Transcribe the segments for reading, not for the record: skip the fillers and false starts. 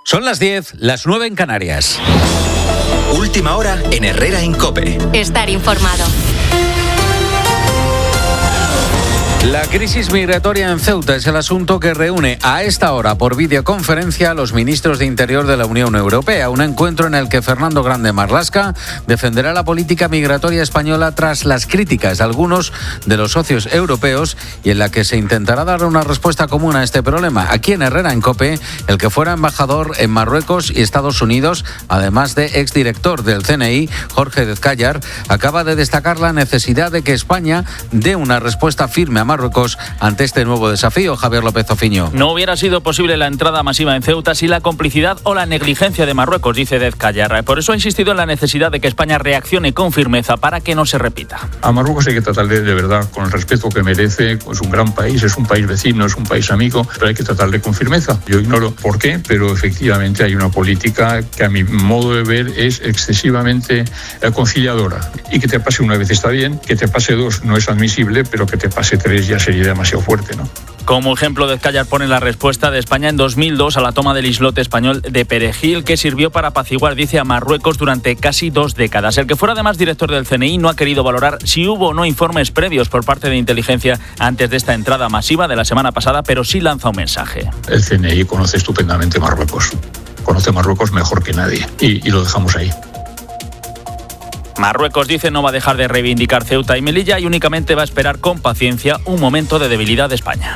Son las 10, las 9 en Canarias. Última hora en Herrera en COPE. Estar informado. La crisis migratoria en Ceuta es el asunto que reúne a esta hora por videoconferencia a los ministros de Interior de la Unión Europea. Un encuentro en el que Fernando Grande Marlaska defenderá la política migratoria española tras las críticas de algunos de los socios europeos y en la que se intentará dar una respuesta común a este problema. Aquí en Herrera en COPE, el que fuera embajador en Marruecos y Estados Unidos, además de exdirector del CNI, Jorge Dezcayar, acaba de destacar la necesidad de que España dé una respuesta firme a Marruecos ante este nuevo desafío. Javier López Ofiño. No hubiera sido posible la entrada masiva en Ceuta sin la complicidad o la negligencia de Marruecos, dice Dezcayar. Por eso ha insistido en la necesidad de que España reaccione con firmeza para que no se repita. A Marruecos hay que tratarle de verdad con el respeto que merece. Es un gran país, es un país vecino, es un país amigo, pero hay que tratarle con firmeza. Yo ignoro por qué, pero efectivamente hay una política que a mi modo de ver es excesivamente conciliadora. Y que te pase una vez está bien, que te pase dos no es admisible, pero que te pase tres ya sería demasiado fuerte, ¿no? Como ejemplo, Dezcayar pone la respuesta de España en 2002 a la toma del islote español de Perejil, que sirvió para apaciguar, dice, a Marruecos durante casi 2 décadas. El que fuera además director del CNI no ha querido valorar si hubo o no informes previos por parte de inteligencia antes de esta entrada masiva de la semana pasada, pero sí lanza un mensaje. El CNI conoce estupendamente Marruecos. Conoce Marruecos mejor que nadie. Y lo dejamos ahí. Marruecos, dice, no va a dejar de reivindicar Ceuta y Melilla y únicamente va a esperar con paciencia un momento de debilidad de España.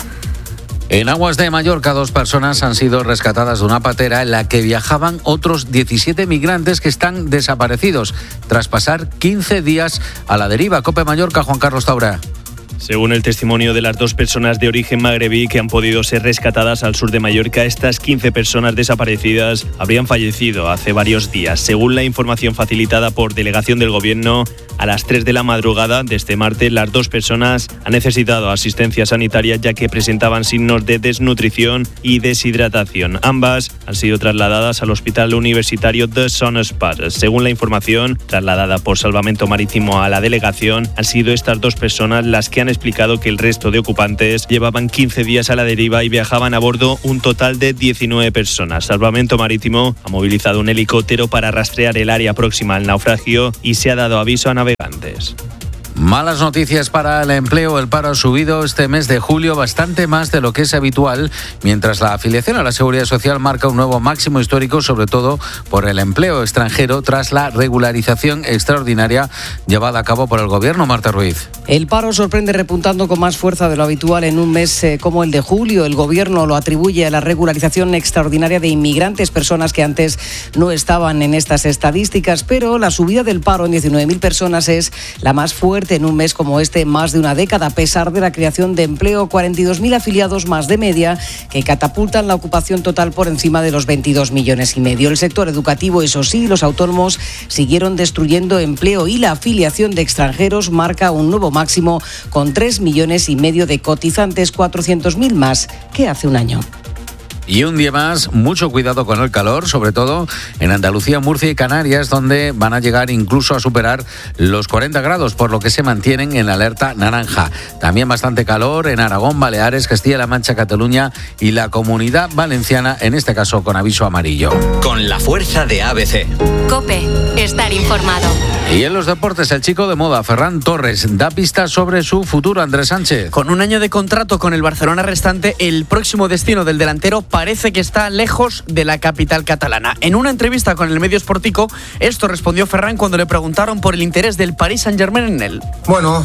En aguas de Mallorca, 2 personas han sido rescatadas de una patera en la que viajaban otros 17 migrantes que están desaparecidos tras pasar 15 días a la deriva. COPE Mallorca, Juan Carlos Taura. Según el testimonio de las 2 personas de origen magrebí que han podido ser rescatadas al sur de Mallorca, estas 15 personas desaparecidas habrían fallecido hace varios días. Según la información facilitada por delegación del Gobierno, a las 3 de la madrugada de este martes, las 2 personas han necesitado asistencia sanitaria ya que presentaban signos de desnutrición y deshidratación. Ambas han sido trasladadas al Hospital Universitario de Son Espar. Según la información trasladada por Salvamento Marítimo a la delegación, han sido estas 2 personas las que han explicado que el resto de ocupantes llevaban 15 días a la deriva y viajaban a bordo un total de 19 personas. Salvamento Marítimo ha movilizado un helicóptero para rastrear el área próxima al naufragio y se ha dado aviso a navegantes. Malas noticias para el empleo. El paro ha subido este mes de julio bastante más de lo que es habitual, mientras la afiliación a la Seguridad Social marca un nuevo máximo histórico, sobre todo por el empleo extranjero, tras la regularización extraordinaria llevada a cabo por el Gobierno. Marta Ruiz. El paro sorprende repuntando con más fuerza de lo habitual en un mes como el de julio. El Gobierno lo atribuye a la regularización extraordinaria de inmigrantes, personas que antes no estaban en estas estadísticas, pero la subida del paro en 19.000 personas es la más fuerte en un mes como este en más de una década, a pesar de la creación de empleo. 42.000 afiliados más de media que catapultan la ocupación total por encima de los 22,5 millones. El sector educativo, eso sí, los autónomos siguieron destruyendo empleo y la afiliación de extranjeros marca un nuevo máximo con 3,5 millones de cotizantes, 400.000 más que hace un año. Y un día más, mucho cuidado con el calor, sobre todo en Andalucía, Murcia y Canarias, donde van a llegar incluso a superar los 40 grados, por lo que se mantienen en alerta naranja. También bastante calor en Aragón, Baleares, Castilla-La Mancha, Cataluña y la Comunidad Valenciana, en este caso con aviso amarillo. Con la fuerza de ABC. COPE, estar informado. Y en los deportes, el chico de moda, Ferran Torres, da pistas sobre su futuro. Andrés Sánchez. Con un año de contrato con el Barcelona restante, el próximo destino del delantero parece que está lejos de la capital catalana. En una entrevista con el medio Sportico, esto respondió Ferran cuando le preguntaron por el interés del Paris Saint-Germain en él. Bueno,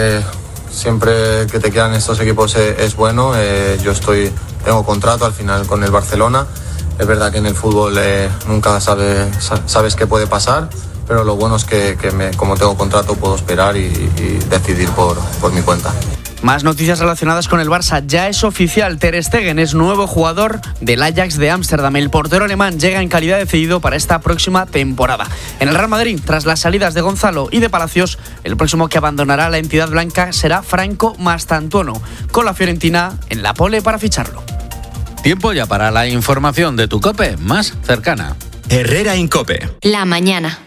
siempre que te quedan estos equipos es bueno. Tengo contrato al final con el Barcelona. Es verdad que en el fútbol nunca sabes qué puede pasar, pero lo bueno es que como tengo contrato puedo esperar y decidir por mi cuenta. Más noticias relacionadas con el Barça. Ya es oficial, Ter Stegen es nuevo jugador del Ajax de Ámsterdam. El portero alemán llega en calidad de cedido para esta próxima temporada. En el Real Madrid, tras las salidas de Gonzalo y de Palacios, el próximo que abandonará la entidad blanca será Franco Mastantuono, con la Fiorentina en la pole para ficharlo. Tiempo ya para la información de tu COPE más cercana. Herrera en COPE. La mañana.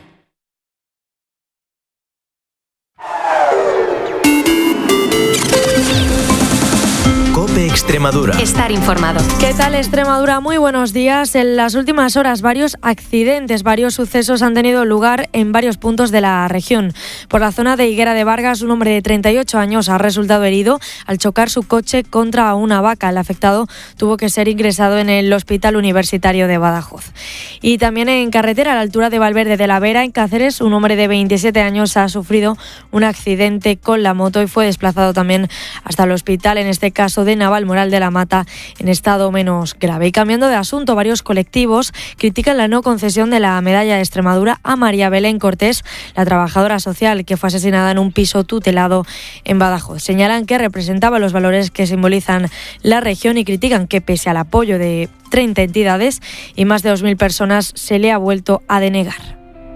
COPE Exterior. Extremadura. Estar informado. ¿Qué tal, Extremadura? Muy buenos días. En las últimas horas varios accidentes, varios sucesos han tenido lugar en varios puntos de la región. Por la zona de Higuera de Vargas, un hombre de 38 años ha resultado herido al chocar su coche contra una vaca. El afectado tuvo que ser ingresado en el Hospital Universitario de Badajoz. Y también en carretera, a la altura de Valverde de la Vera, en Cáceres, un hombre de 27 años ha sufrido un accidente con la moto y fue desplazado también hasta el hospital, en este caso de Navalmoral de la Mata, en estado menos grave. Y cambiando de asunto, varios colectivos critican la no concesión de la medalla de Extremadura a María Belén Cortés, la trabajadora social que fue asesinada en un piso tutelado en Badajoz. Señalan que representaba los valores que simbolizan la región y critican que, pese al apoyo de 30 entidades y más de 2.000 personas, se le ha vuelto a denegar.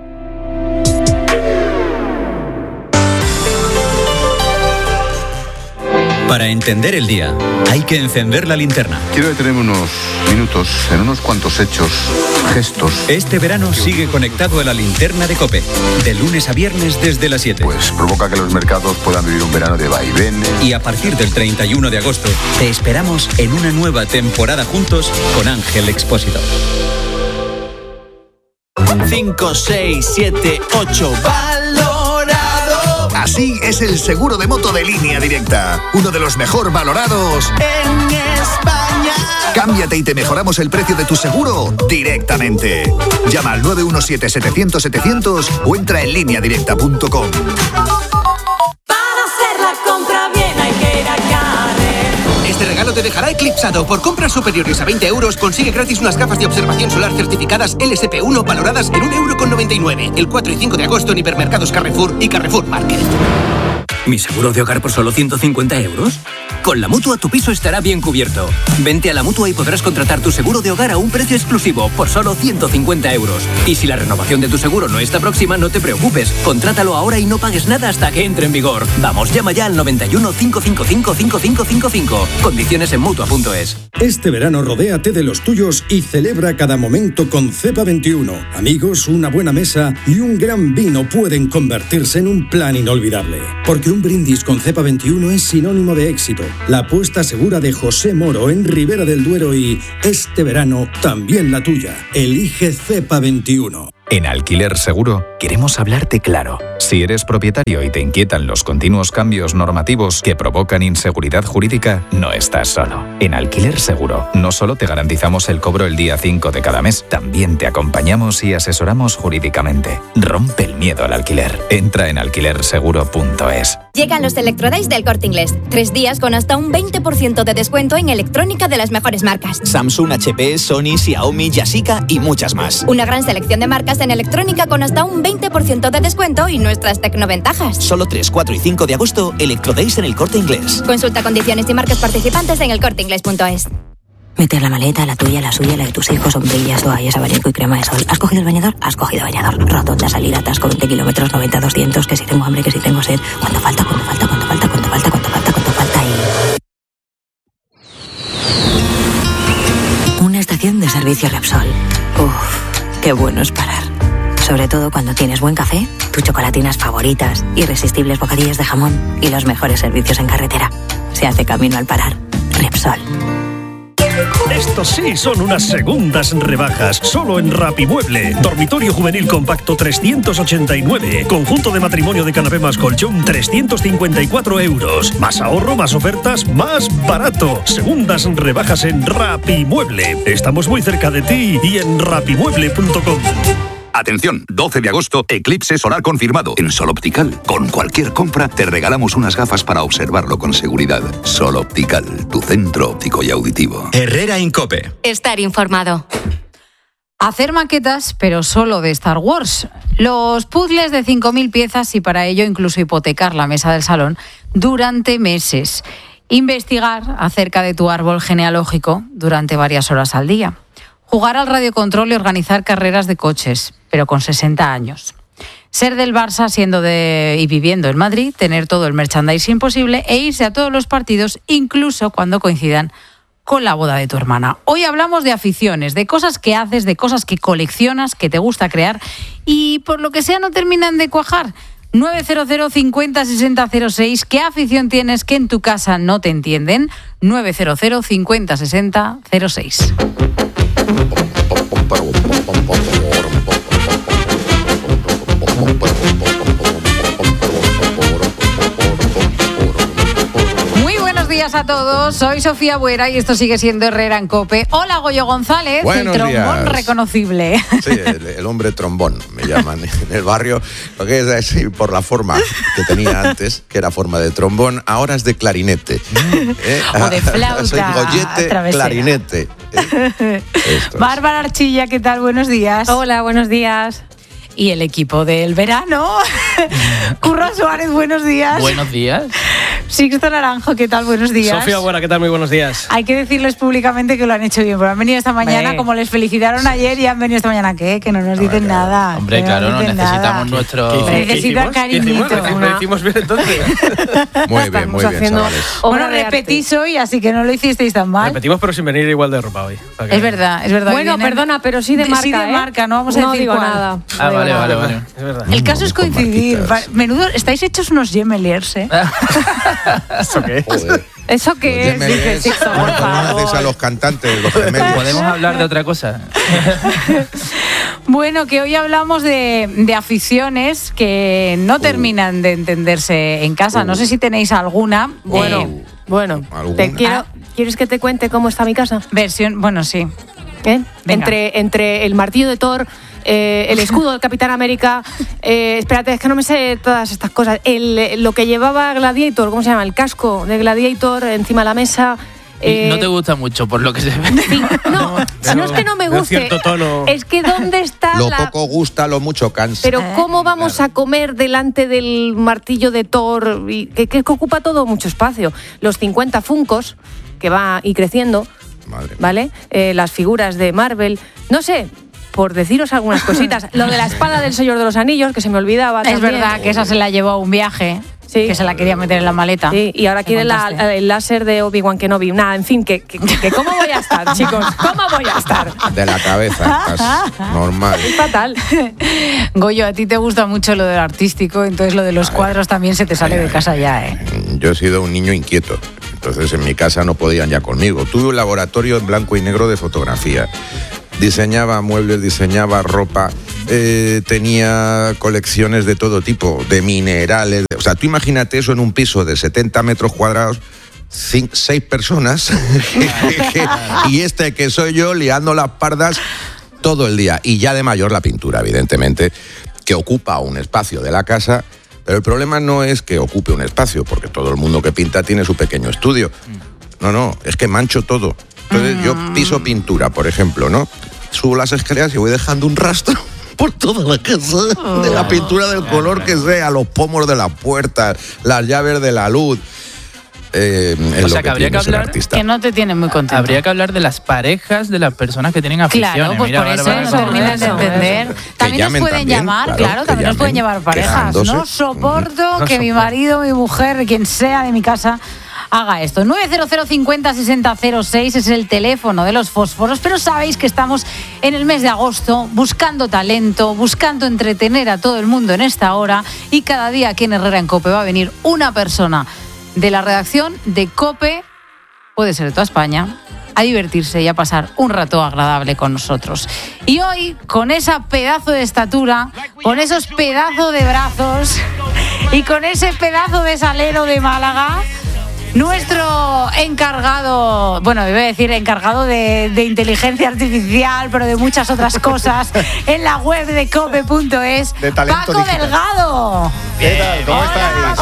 Para entender el día, hay que encender la linterna. Quiero detenerme unos minutos en unos cuantos hechos, gestos. Este verano sigue conectado a la linterna de COPE, de lunes a viernes desde las 7. Pues provoca que los mercados puedan vivir un verano de vaivenes. Y a partir del 31 de agosto, te esperamos en una nueva temporada juntos con Ángel Expósito. 5, 6, 7, 8, valorado. Así es el seguro de moto de Línea Directa, uno de los mejor valorados en España. Cámbiate y te mejoramos el precio de tu seguro directamente. Llama al 917-700-700 o entra en lineadirecta.com. Para hacer la compra bien hay que ir a Carrer. Este regalo te dejará eclipsado. Por compras superiores a 20 euros consigue gratis unas gafas de observación solar certificadas LSP1 valoradas en 1,99 €. El 4 y 5 de agosto en hipermercados Carrefour y Carrefour Market. ¿Mi seguro de hogar por solo 150 euros? Con la Mutua tu piso estará bien cubierto. Vente a la Mutua y podrás contratar tu seguro de hogar a un precio exclusivo por solo 150 euros. Y si la renovación de tu seguro no está próxima, no te preocupes. Contrátalo ahora y no pagues nada hasta que entre en vigor. Vamos, llama ya al 91 555 5555. Condiciones en Mutua.es. Este verano rodéate de los tuyos y celebra cada momento con Cepa 21. Amigos, una buena mesa y un gran vino pueden convertirse en un plan inolvidable. Porque un brindis con Cepa 21 es sinónimo de éxito. La apuesta segura de José Moro en Ribera del Duero y este verano también la tuya. Elige Cepa 21. En Alquiler Seguro queremos hablarte claro. Si eres propietario y te inquietan los continuos cambios normativos que provocan inseguridad jurídica, no estás solo. En Alquiler Seguro no solo te garantizamos el cobro el día 5 de cada mes, también te acompañamos y asesoramos jurídicamente. Rompe el miedo al alquiler. Entra en alquilerseguro.es. Llegan los Electrodays del Corte Inglés. 3 días con hasta un 20% de descuento en electrónica de las mejores marcas. Samsung, HP, Sony, Xiaomi, Yashica y muchas más. Una gran selección de marcas en electrónica con hasta un 20% de descuento y nuestras tecnoventajas. Solo 3, 4 y 5 de agosto, Electrodays en el Corte Inglés. Consulta condiciones y marcas participantes en elcorteinglés.es. Meter la maleta, la tuya, la suya, la de tus hijos, sombrillas, toallas, abanico y crema de sol. ¿Has cogido el bañador? Has cogido bañador. Rotonda, salida, atasco, 20 kilómetros, 90, 200, que si tengo hambre, que si tengo sed. ¿Cuánto falta? ¿Cuánto falta? ¿Cuánto falta? ¿Cuánto falta? ¿Cuánto falta? ¿Cuánto falta? Y... una estación de servicio Repsol. Uf, qué bueno es parar. Sobre todo cuando tienes buen café, tus chocolatinas favoritas, irresistibles bocadillos de jamón y los mejores servicios en carretera. Se hace camino al parar. Repsol. Estos sí son unas segundas rebajas, solo en Rapimueble. Dormitorio juvenil compacto 389. Conjunto de matrimonio de canapé más colchón 354 euros. Más ahorro, más ofertas, más barato. Segundas rebajas en Rapimueble. Estamos muy cerca de ti y en rapimueble.com. Atención, 12 de agosto, eclipse solar confirmado en Sol Optical. Con cualquier compra te regalamos unas gafas para observarlo con seguridad. Sol Optical, tu centro óptico y auditivo. Herrera Incope. Estar informado. Hacer maquetas, pero solo de Star Wars. Los puzzles de 5.000 piezas y para ello incluso hipotecar la mesa del salón durante meses. Investigar acerca de tu árbol genealógico durante varias horas al día. Jugar al radiocontrol y organizar carreras de coches, pero con 60 años. Ser del Barça y viviendo en Madrid, tener todo el merchandising posible e irse a todos los partidos, incluso cuando coincidan con la boda de tu hermana. Hoy hablamos de aficiones, de cosas que haces, de cosas que coleccionas, que te gusta crear y por lo que sea no terminan de cuajar. 900 50 60 06. ¿Qué afición tienes que en tu casa no te entienden? 900 50 60 06. Muy buenos días a todos, soy Sofía Buera y esto sigue siendo Herrera en COPE. Hola, Goyo González, buenos el trombón días. Reconocible. Sí, el hombre trombón, me llaman en el barrio. Lo que es por la forma que tenía antes, que era forma de trombón, ahora es de clarinete. O de flauta Soy gollete, travesera. clarinete. Bárbara Archilla, ¿qué tal? Buenos días. Hola, buenos días. Y el equipo del verano. Curro Suárez, buenos días. Buenos días. Sixto Naranjo, ¿qué tal? Buenos días. Sofía Buena, ¿qué tal? Muy buenos días. Hay que decirles públicamente que lo han hecho bien, porque han venido esta mañana, como les felicitaron ayer, y han venido esta mañana, ¿qué? Que no nos dicen nada. Hombre, claro, no necesitamos nuestro... Necesitan cariñito. ¿Lo hicimos bien entonces? Muy bien, chavales. Bueno, repetís hoy, así que no lo hicisteis tan mal. Repetimos, pero sin venir igual de ropa hoy. Es verdad, es verdad. Bueno, perdona, pero sí de marca, Sí de marca, no vamos a decir digo cuál. nada. Ah, vale. Es verdad. El caso es coincidir. Menudo, estáis hechos unos gemeliers, ¿eh? ¿Eso qué? Joder. ¿Eso qué es? Dice Sixto, por favor. Haces a los cantantes, los gemelos. ¿Podemos hablar de otra cosa? Bueno, que hoy hablamos de aficiones que no terminan de entenderse en casa. No sé si tenéis alguna. Bueno, ¿alguna? ¿Quieres que te cuente cómo está mi casa? Versión, bueno, sí. Entre el martillo de Thor, el escudo del Capitán América, espérate, es que no me sé todas estas cosas. Lo que llevaba Gladiator, ¿cómo se llama? El casco de Gladiator encima de la mesa. No te gusta mucho, por lo que se ve. No es que no me guste, es que ¿dónde está Lo poco gusta, lo mucho cansa. Pero ¿cómo vamos a comer delante del martillo de Thor? Que ocupa todo mucho espacio. Los 50 Funkos, que va y creciendo, ¿vale? Las figuras de Marvel, no sé, por deciros algunas cositas. Lo de la espada del Señor de los Anillos, que se me olvidaba. Es verdad que esa se la llevó a un viaje. Sí. Que se la quería meter en la maleta. Sí, y ahora quiere el láser de Obi-Wan Kenobi. Nada, en fin, que ¿cómo voy a estar, chicos? ¿Cómo voy a estar? De la cabeza, estás normal. Es fatal. Goyo, a ti te gusta mucho lo del artístico, entonces lo de los cuadros también se te sale de casa ya, ¿eh? Yo he sido un niño inquieto, entonces en mi casa no podían ya conmigo. Tuve un laboratorio en blanco y negro de fotografía. Diseñaba muebles, diseñaba ropa, tenía colecciones de todo tipo, de minerales. O sea, tú imagínate eso en un piso de 70 metros cuadrados, 6 personas, y que soy yo liando las pardas todo el día. Y ya de mayor la pintura, evidentemente, que ocupa un espacio de la casa. Pero el problema no es que ocupe un espacio, porque todo el mundo que pinta tiene su pequeño estudio. No, es que mancho todo. Entonces yo piso pintura, por ejemplo, ¿no? Subo las escaleras y voy dejando un rastro por toda la casa de la pintura del color que sea, los pomos de las puertas, las llaves de la luz. O sea, que habría que hablar que no te tienen muy contento. Habría que hablar de las parejas de las personas que tienen aficiones. Claro, pues mira, por eso no terminan de entender. También nos pueden llamar, claro, también nos pueden llamar parejas. No soporto que mi marido, mi mujer, quien sea de mi casa haga esto. 900 50 60 06 es el teléfono de los fósforos, pero sabéis que estamos en el mes de agosto buscando talento, buscando entretener a todo el mundo en esta hora, y cada día aquí en Herrera en COPE va a venir una persona de la redacción de COPE, puede ser de toda España, a divertirse y a pasar un rato agradable con nosotros. Y hoy, con esa pedazo de estatura, con esos pedazos de brazos y con ese pedazo de salero de Málaga, nuestro encargado, bueno, iba a decir encargado de inteligencia artificial, pero de muchas otras cosas, en la web de cope.es, Paco digital. Delgado. ¿Qué tal? ¿Cómo estáis?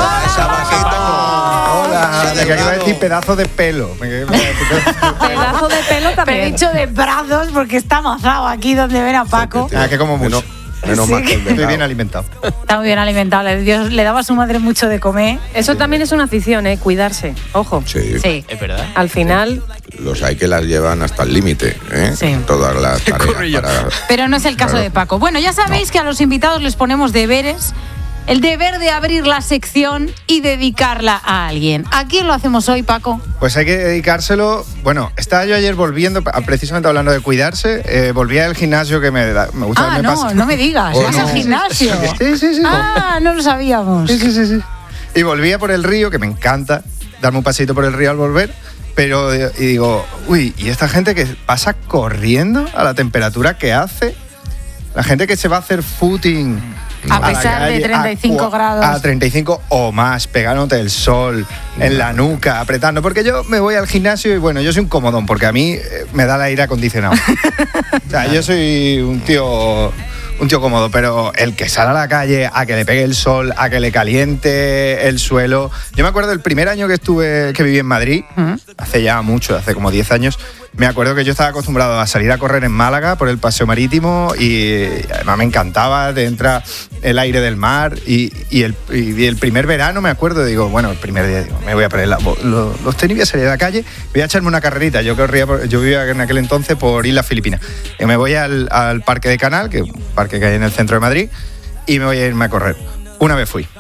Hola. De que iba a decir pedazo de pelo. Pedazo de pelo también. Pero he dicho de brazos porque está amazado aquí donde ven a Paco. Que como mucho. Menos mal que estoy bien alimentado. Está muy bien alimentado. Dios le daba a su madre mucho de comer. Eso también es una afición, cuidarse. Ojo. Sí. Es verdad. Al final. Los hay que las llevan hasta el límite, Sí. Todas las tareas para... Pero no es el caso de Paco. Bueno, ya sabéis que a los invitados les ponemos deberes el deber de abrir la sección y dedicarla a alguien. ¿A quién lo hacemos hoy, Paco? Pues hay que dedicárselo. Bueno, estaba yo ayer volviendo, precisamente hablando de cuidarse, volví al gimnasio que me gusta. No me digas, vas al gimnasio. Sí. No lo sabíamos. Sí. Y volvía por el río, que me encanta darme un paseito por el río al volver, pero y digo, uy, ¿y esta gente que pasa corriendo a la temperatura que hace? La gente que se va a hacer footing a pesar de 35 grados. A 35 o más, pegándote el sol en la nuca, apretando. Porque yo me voy al gimnasio y bueno, yo soy un comodón, porque a mí me da el aire acondicionado. O sea, yo soy un tío cómodo, pero el que sale a la calle a que le pegue el sol, a que le caliente el suelo. Yo me acuerdo del primer año que viví en Madrid, hace ya mucho, hace como 10 años, me acuerdo que yo estaba acostumbrado a salir a correr en Málaga por el paseo marítimo y además me encantaba, te entra el aire del mar y el primer verano me acuerdo, digo, bueno, el primer día digo, me voy a poner los tenis, voy a salir a la calle, voy a echarme una carrerita. Yo vivía en aquel entonces por Islas Filipinas. Y me voy al Parque de Canal, que es un parque que hay en el centro de Madrid, y me voy a irme a correr. Una vez fui.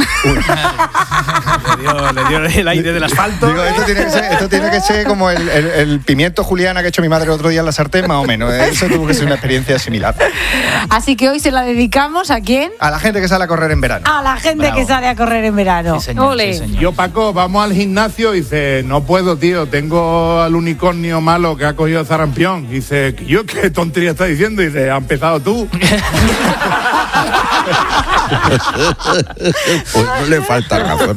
Le dio el aire del asfalto. Digo, esto tiene que ser como el pimiento juliana que ha hecho mi madre el otro día en la sartén, más o menos. Eso tuvo que ser una experiencia similar. Así que hoy se la dedicamos ¿a quién? A la gente que sale a correr en verano. A la gente que sale a correr en verano. Sí, señor, sí, señor. Yo, Paco, vamos al gimnasio y dice, no puedo, tío, tengo al unicornio malo que ha cogido zarampión. Dice, yo, ¿qué tontería estás diciendo? Dice, ¿ha empezado tú? Pues no le falta razón.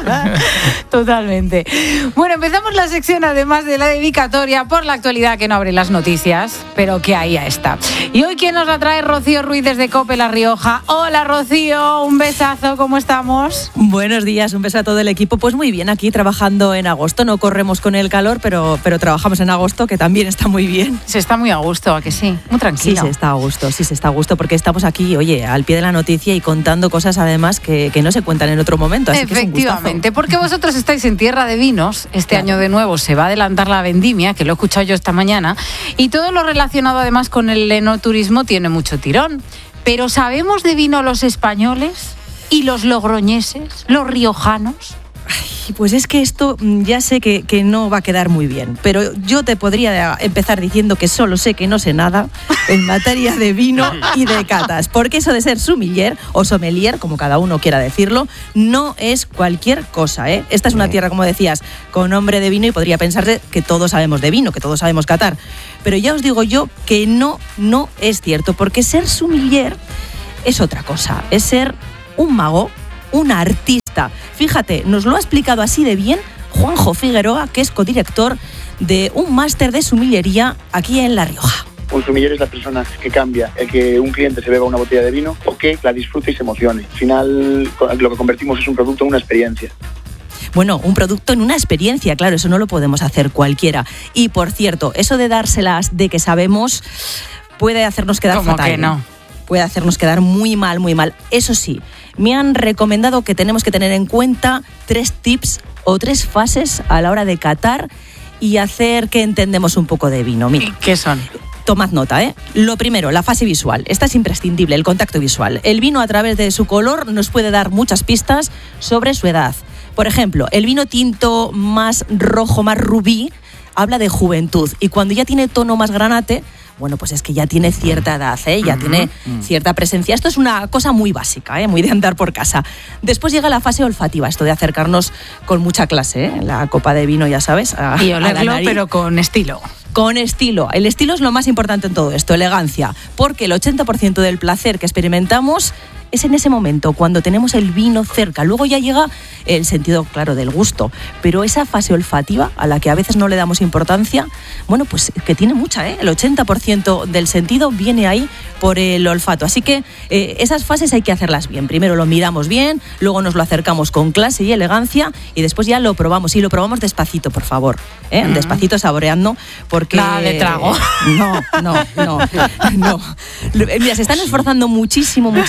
Totalmente. Bueno, empezamos la sección, además de la dedicatoria, por la actualidad que no abre las noticias, pero que ahí ya está. Y hoy, ¿quién nos la trae? Rocío Ruiz desde COPE La Rioja. Hola, Rocío, un besazo, ¿cómo estamos? Buenos días, un beso a todo el equipo. Pues muy bien, aquí trabajando en agosto. No corremos con el calor, pero trabajamos en agosto, que también está muy bien. Se está muy a gusto, ¿a que sí? Muy tranquilo. Sí, se está a gusto, porque estamos aquí, oye, al pie de la noticia y contando cosas además que no se cuentan en otro momento. Así efectivamente, porque vosotros estáis en tierra de vinos. Este año de nuevo se va a adelantar la vendimia, que lo he escuchado yo esta mañana, y todo lo relacionado además con el enoturismo tiene mucho tirón. Pero ¿sabemos de vino los españoles y los logroñeses, los riojanos? Ay, pues es que esto ya sé que no va a quedar muy bien, pero yo te podría empezar diciendo que solo sé que no sé nada en materia de vino y de catas, porque eso de ser sommelier o sommelier, como cada uno quiera decirlo, no es cualquier cosa, ¿eh? Esta es una tierra, como decías, con nombre de vino y podría pensarse que todos sabemos de vino, que todos sabemos catar, pero ya os digo yo que no es cierto, porque ser sommelier es otra cosa, es ser un mago, un artista. Fíjate, nos lo ha explicado así de bien Juanjo Figueroa, que es codirector de un máster de sommelería aquí en La Rioja. Un sommelier es la persona que cambia el que un cliente se beba una botella de vino o que la disfrute y se emocione. Al final, lo que convertimos es un producto en una experiencia. Bueno, un producto en una experiencia, claro, eso no lo podemos hacer cualquiera. Y por cierto, eso de dárselas de que sabemos puede hacernos quedar fatal. ¿Cómo que no? Puede hacernos quedar muy mal, muy mal. Eso sí, me han recomendado que tenemos que tener en cuenta 3 tips o 3 fases a la hora de catar y hacer que entendemos un poco de vino. Mira, ¿qué son? Tomad nota, ¿eh? Lo primero, la fase visual. Esta es imprescindible, el contacto visual. El vino, a través de su color, nos puede dar muchas pistas sobre su edad. Por ejemplo, el vino tinto más rojo, más rubí, habla de juventud. Y cuando ya tiene tono más granate, bueno, pues es que ya tiene cierta edad, ¿eh? Ya tiene cierta presencia. Esto es una cosa muy básica, ¿eh? Muy de andar por casa. Después llega la fase olfativa, esto de acercarnos con mucha clase, ¿eh? La copa de vino, ya sabes. Y olerlo, pero con estilo. Con estilo. El estilo es lo más importante en todo esto, elegancia. Porque el 80% del placer que experimentamos es en ese momento, cuando tenemos el vino cerca. Luego ya llega el sentido, claro, del gusto. Pero esa fase olfativa, a la que a veces no le damos importancia, bueno, pues que tiene mucha, ¿eh? El 80% del sentido viene ahí por el olfato. Así que esas fases hay que hacerlas bien. Primero lo miramos bien, luego nos lo acercamos con clase y elegancia y después ya lo probamos. Y lo probamos despacito, por favor. Despacito, saboreando, porque... Nada de trago. No. Mira, se están esforzando muchísimo las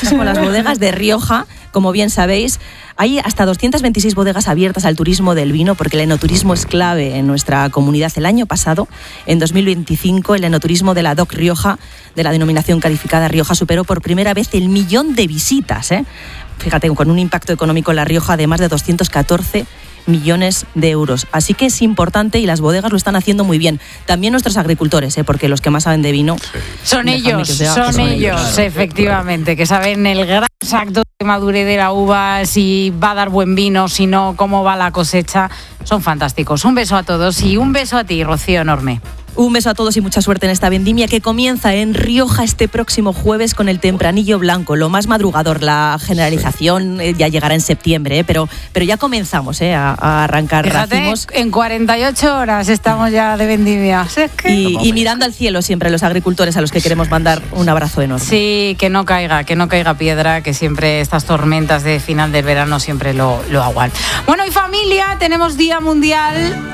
bodegas de Rioja, como bien sabéis, hay hasta 226 bodegas abiertas al turismo del vino, porque el enoturismo es clave en nuestra comunidad. El año pasado, en 2025, el enoturismo de la DOC Rioja, de la denominación calificada Rioja, superó por primera vez el 1.000.000 de visitas. Fíjate, con un impacto económico en La Rioja de más de 214 millones de euros. Así que es importante y las bodegas lo están haciendo muy bien. También nuestros agricultores, porque los que más saben de vino... Son ellos, efectivamente, que saben el grado exacto de madurez de la uva, si va a dar buen vino, si no, cómo va la cosecha. Son fantásticos. Un beso a todos y un beso a ti, Rocío, enorme. Un beso a todos y mucha suerte en esta vendimia que comienza en Rioja este próximo jueves con el Tempranillo Blanco, lo más madrugador. La generalización ya llegará en septiembre, pero ya comenzamos a arrancar racimos. En 48 horas estamos ya de vendimia. Y mirando al cielo siempre los agricultores, a los que queremos mandar un abrazo enorme. Sí, que no caiga piedra, que siempre estas tormentas de final del verano siempre lo aguan. Bueno, y familia, tenemos Día Mundial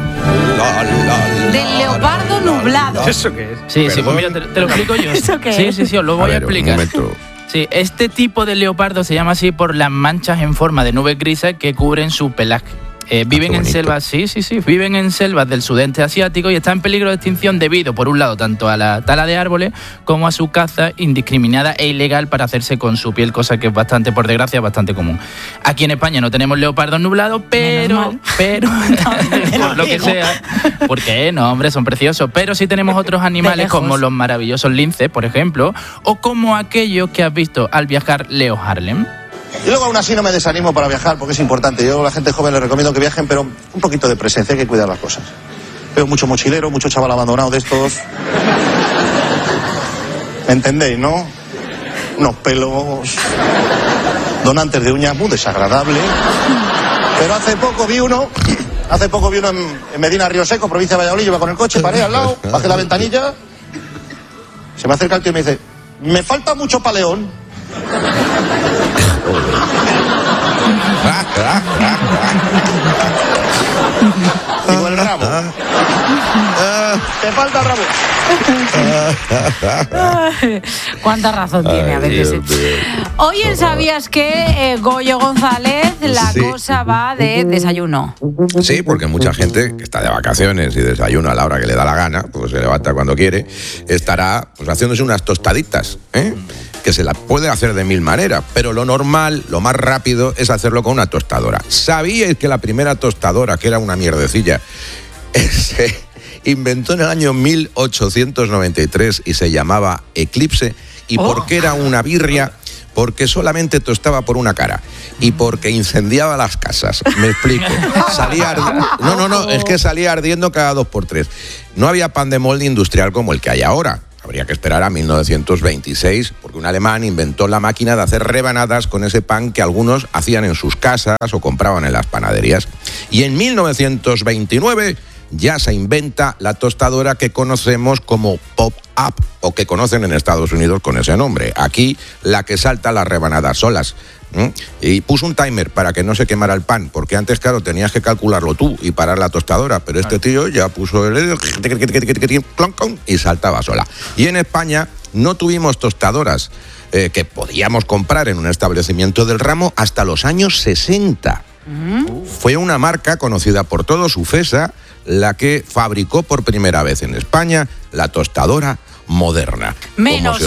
del leopardo nublado. ¿Eso qué es? Sí, pues mira, te lo explico yo. ¿Eso qué es? Sí, os lo voy a explicar. Sí, este tipo de leopardo se llama así por las manchas en forma de nubes grises que cubren su pelaje. Viven en selvas, viven en selvas del sudeste asiático y están en peligro de extinción debido, por un lado, tanto a la tala de árboles como a su caza indiscriminada e ilegal para hacerse con su piel, cosa que es bastante, por desgracia, bastante común. Aquí en España no tenemos leopardos nublados, pero por lo que sea, porque no, hombre, son preciosos, pero sí tenemos otros animales como los maravillosos linces, por ejemplo, o como aquellos que has visto al viajar Leo Harlem. Y luego aún así no me desanimo para viajar porque es importante. Yo a la gente joven les recomiendo que viajen, pero un poquito de presencia, hay que cuidar las cosas. Veo mucho mochilero, mucho chaval abandonado de estos. ¿Me entendéis, no? Unos pelos donantes de uñas muy desagradables. Pero hace poco vi uno en Medina Río Seco, provincia de Valladolid. Yo iba con el coche, paré al lado, bajé la ventanilla. Se me acerca el tío y me dice: me falta mucho paleón. Digo, el rabo. Te falta el rabo. Cuánta razón tiene a veces. Hoy en ¿Sabías qué? Goyo González, la cosa va de desayuno. Sí, porque mucha gente que está de vacaciones y desayuna a la hora que le da la gana, pues se levanta cuando quiere, estará pues haciéndose unas tostaditas, que se las puede hacer de mil maneras, pero lo normal, lo más rápido, es hacerlo con una tostadora. ¿Sabíais que la primera tostadora, que era una mierdecilla, se inventó en el año 1893 y se llamaba Eclipse? ¿Y por qué era una birria? Porque solamente tostaba por una cara y porque incendiaba las casas. Me explico. Es que salía ardiendo cada 2 por 3. No había pan de molde industrial como el que hay ahora. Habría que esperar a 1926, porque un alemán inventó la máquina de hacer rebanadas con ese pan que algunos hacían en sus casas o compraban en las panaderías. Y en 1929 ya se inventa la tostadora que conocemos como Pop-Up, o que conocen en Estados Unidos con ese nombre. Aquí, la que salta las rebanadas solas. Y puso un timer para que no se quemara el pan, porque antes, claro, tenías que calcularlo tú y parar la tostadora, pero este tío ya puso el y saltaba sola. Y en España no tuvimos tostadoras que podíamos comprar en un establecimiento del ramo hasta los años 60. Fue una marca conocida por todos, Ufesa, la que fabricó por primera vez en España la tostadora moderna. Menos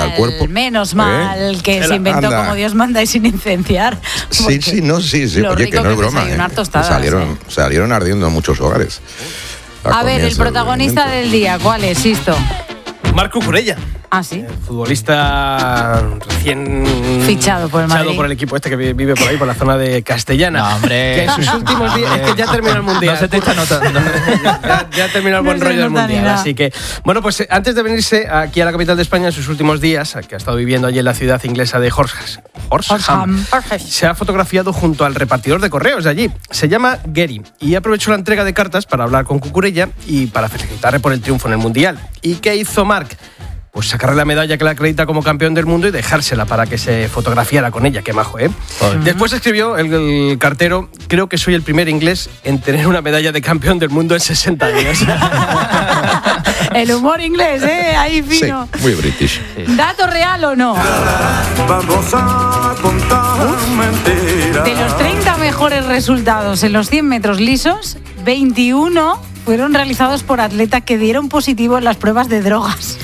mal que se inventó como Dios manda y sin incendiar. Sí. Oye, que no es broma. Salieron ardiendo en muchos hogares. A ver, el protagonista del día, ¿cuál es, Sisto? Marc Cucurella. Ah, sí. Futbolista recién fichado por el Madrid. Por el equipo este que vive por ahí, por la zona de Castellana. No, hombre. Que en sus últimos días, es que ya terminó el Mundial. No se te está notando. ya terminó el buen rollo del Mundial. Así que, bueno, pues antes de venirse aquí a la capital de España en sus últimos días, que ha estado viviendo allí en la ciudad inglesa de Horsham, se ha fotografiado junto al repartidor de correos de allí. Se llama Gary y aprovechó la entrega de cartas para hablar con Cucurella y para felicitarle por el triunfo en el Mundial. ¿Y qué hizo Marc? Pues sacarle la medalla que le acredita como campeón del mundo y dejársela para que se fotografiara con ella. Qué majo, ¿eh? Después escribió el cartero: creo que soy el primer inglés en tener una medalla de campeón del mundo en 60 años. El humor inglés, ahí fino. Sí, muy british. ¿Dato real o no? Vamos a contar mentiras. De los 30 mejores resultados en los 100 metros lisos, 21 fueron realizados por atletas que dieron positivo en las pruebas de drogas.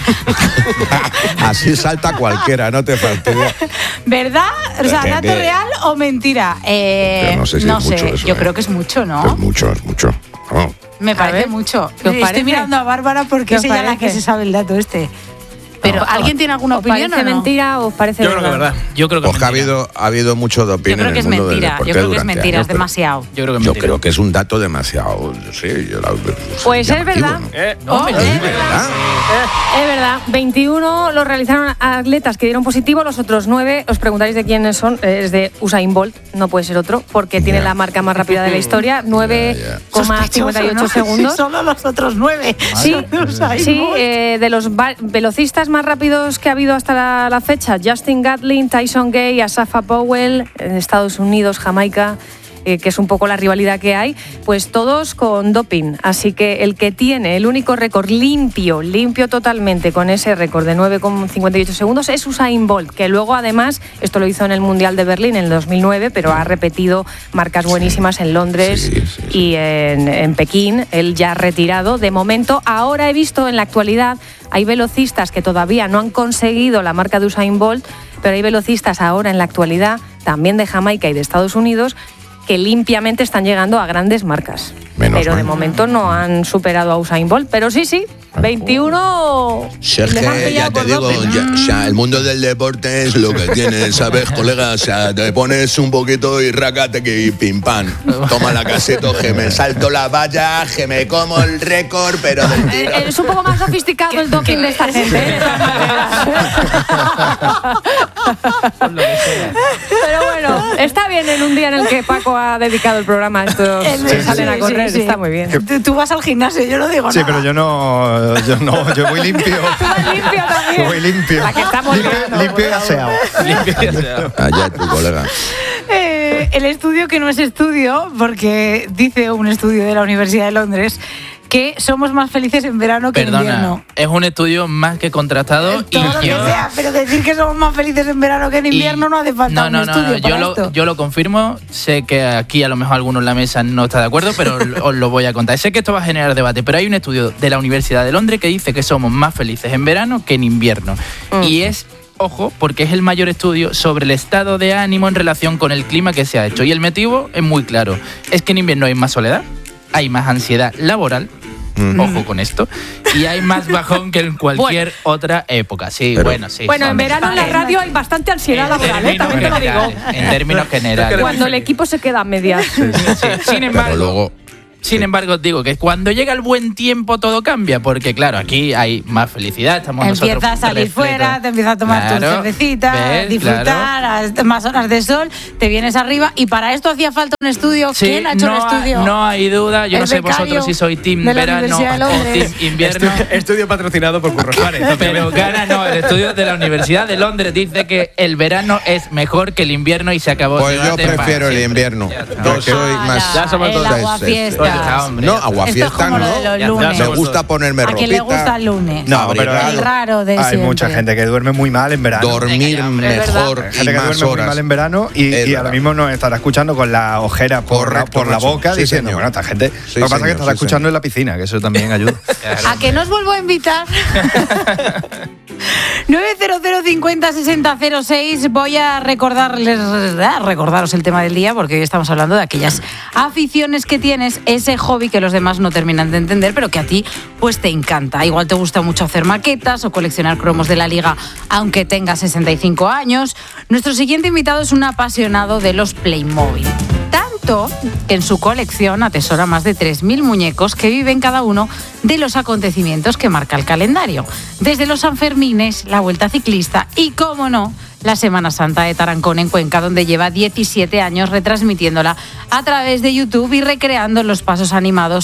Así salta cualquiera, no te fastidies. ¿Verdad? O sea, ¿dato real o mentira? Pero no sé si es mucho eso, yo creo que es mucho, ¿no? Es mucho. No. Me parece mucho. ¿Qué os parece? Estoy mirando a Bárbara porque es ella la que se sabe el dato este. Pero ¿alguien tiene alguna opinión parece o no? mentira o os parece Yo creo que es verdad. Yo creo que Porque ha habido mucho de opinión Yo creo en que el es mundo del mentira. deporte Yo creo que es durante mentira, años, es demasiado. Yo creo que es un dato demasiado. Sí, Pues es verdad. ¿no? Es verdad. 21 lo realizaron atletas que dieron positivo, los otros 9, os preguntáis de quiénes son, es de Usain Bolt, no puede ser otro, porque tiene la marca más rápida de la historia, 9,58 segundos. Sí, solo los otros 9. Sí, de los velocistas más rápidos que ha habido hasta la fecha, Justin Gatlin, Tyson Gay, Asafa Powell, en Estados Unidos, Jamaica, que es un poco la rivalidad que hay, pues todos con doping. Así que el que tiene el único récord limpio totalmente con ese récord de 9,58 segundos es Usain Bolt, que luego además, esto lo hizo en el Mundial de Berlín en el 2009, pero ha repetido marcas buenísimas en Londres y en Pekín, él ya retirado. De momento, ahora he visto en la actualidad, hay velocistas que todavía no han conseguido la marca de Usain Bolt, pero hay velocistas ahora en la actualidad, también de Jamaica y de Estados Unidos, que limpiamente están llegando a grandes marcas. Pero de momento no han superado a Usain Bolt. Pero sí, 21... Sergio, ya te digo, o sea, el mundo del deporte es lo que tiene, ¿sabes, colega? O sea, te pones un poquito y rácate que pim pam. Toma la caseta, que me salto la valla, que me como el récord, pero del tiro. Es un poco más sofisticado el doping de esta gente. Pero bueno, está bien en un día en el que Paco ha dedicado el programa a estos que salen a correr, está muy bien. Tú vas al gimnasio, yo no digo nada. Sí, pero yo voy limpio. Tú vas limpio también. Yo voy limpio. La que estamos Limpio y aseado. Allá tu colega. El estudio que no es estudio, porque dice un estudio de la Universidad de Londres que somos más felices en verano que en invierno. Es un estudio más que contrastado. Todo lo que sea, pero decir que somos más felices en verano que en invierno no hace falta un estudio para esto. Yo lo confirmo. Sé que aquí a lo mejor alguno en la mesa no está de acuerdo, pero os lo voy a contar. Sé que esto va a generar debate, pero hay un estudio de la Universidad de Londres que dice que somos más felices en verano que en invierno. Y es... Ojo, porque es el mayor estudio sobre el estado de ánimo en relación con el clima que se ha hecho. Y el motivo es muy claro. Es que en invierno hay más soledad, hay más ansiedad laboral, ojo con esto, y hay más bajón que en cualquier otra época. Sí, sí. Bueno, en verano en la radio hay bastante ansiedad laboral, también te lo digo. En términos generales. Cuando el equipo se queda a medias. Sin embargo, os digo que cuando llega el buen tiempo todo cambia, porque claro, aquí hay más felicidad, estamos empiezas a salir fuera, te empiezas a tomar tu cervecita, disfrutar, más horas de sol, te vienes arriba, y para esto hacía falta un estudio. Sí, ¿quién ha hecho un estudio? No hay duda, yo no sé vosotros si soy team verano o team invierno. Estudio patrocinado por Curro Suárez. Pero el estudio de la Universidad de Londres dice que el verano es mejor que el invierno y se acabó. Pues yo prefiero el invierno. Yo soy más... Ya somos el aguafiestas. No, aguafiestas no. Me gusta ponerme ropita. ¿A quién le gusta el lunes? No, pero el raro de hay siempre. mucha gente que duerme muy mal en verano. Dormir mejor y gente que más duerme horas. muy mal en verano y ahora mismo nos estará escuchando con la ojera por la boca diciendo, señor. bueno, esta gente... lo que pasa es que estará escuchando en la piscina, que eso también ayuda. ¿A que no os vuelvo a invitar? 900 50 60 06. Voy a recordaros el tema del día, porque hoy estamos hablando de aquellas aficiones que tienes, ese hobby que los demás no terminan de entender, pero que a ti pues te encanta. Igual te gusta mucho hacer maquetas o coleccionar cromos de la liga, aunque tengas 65 años. Nuestro siguiente invitado es un apasionado de los Playmobil. Tanto que en su colección atesora más de 3.000 muñecos que viven cada uno de los acontecimientos que marca el calendario. Desde los Sanfermines, la Vuelta Ciclista y, cómo no, la Semana Santa de Tarancón en Cuenca, donde lleva 17 años retransmitiéndola a través de YouTube y recreando los pasos animados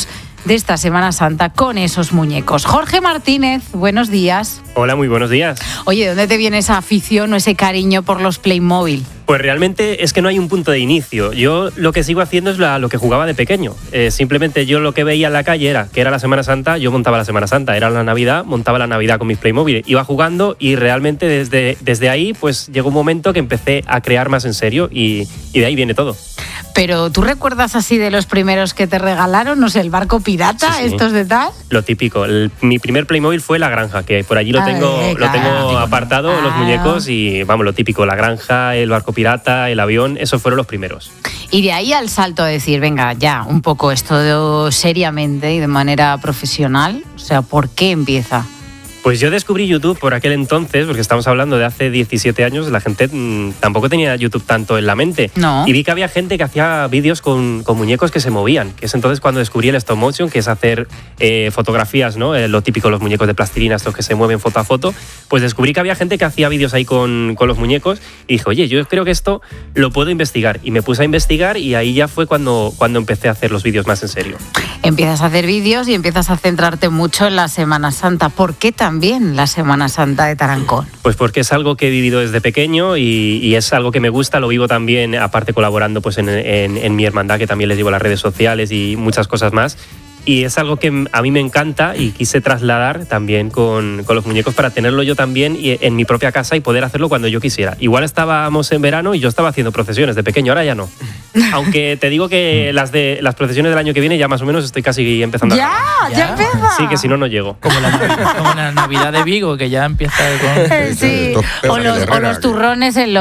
de esta Semana Santa con esos muñecos. Jorge Martínez, buenos días. Hola, muy buenos días. Oye, ¿de dónde te viene esa afición o ese cariño por los Playmobil? Pues realmente es que no hay un punto de inicio. Yo lo que sigo haciendo es lo que jugaba de pequeño. Simplemente yo lo que veía en la calle era que era la Semana Santa, yo montaba la Semana Santa. Era la Navidad, montaba la Navidad con mis Playmobil. Iba jugando y realmente desde ahí pues llegó un momento que empecé a crear más en serio y de ahí viene todo. Pero ¿tú recuerdas así de los primeros que te regalaron? No sé, el barco pirata, Sí. estos de tal. Lo típico. Mi primer Playmobil fue la granja, que por allí lo tengo apartado, los muñecos y vamos, lo típico, la granja, el barco pirata, el avión, esos fueron los primeros. Y de ahí al salto de decir, venga, ya, un poco esto seriamente y de manera profesional, o sea, ¿por qué empieza? Pues yo descubrí YouTube por aquel entonces, porque estamos hablando de hace 17 años, la gente tampoco tenía YouTube tanto en la mente. No. Y vi que había gente que hacía vídeos con muñecos que se movían, que es entonces cuando descubrí el stop motion, que es hacer fotografías, ¿no? Lo típico, los muñecos de plastilina, estos que se mueven foto a foto. Pues descubrí que había gente que hacía vídeos ahí con los muñecos y dije, oye, yo creo que esto lo puedo investigar. Y me puse a investigar y ahí ya fue cuando empecé a hacer los vídeos más en serio. Empiezas a hacer vídeos y empiezas a centrarte mucho en la Semana Santa. ¿Por qué también la Semana Santa de Tarancón? Pues porque es algo que he vivido desde pequeño y es algo que me gusta, lo vivo también, aparte colaborando pues en mi hermandad, que también les llevo las redes sociales y muchas cosas más. Y es algo que a mí me encanta y quise trasladar también con los muñecos para tenerlo yo también en mi propia casa y poder hacerlo cuando yo quisiera. Igual estábamos en verano y yo estaba haciendo procesiones de pequeño, ahora ya no. Aunque te digo que las procesiones del año que viene ya más o menos estoy casi empezando ¿Ya empieza? Sí, que si no llego. Como la Navidad de Vigo, que ya empieza con... Sí, o los turrones en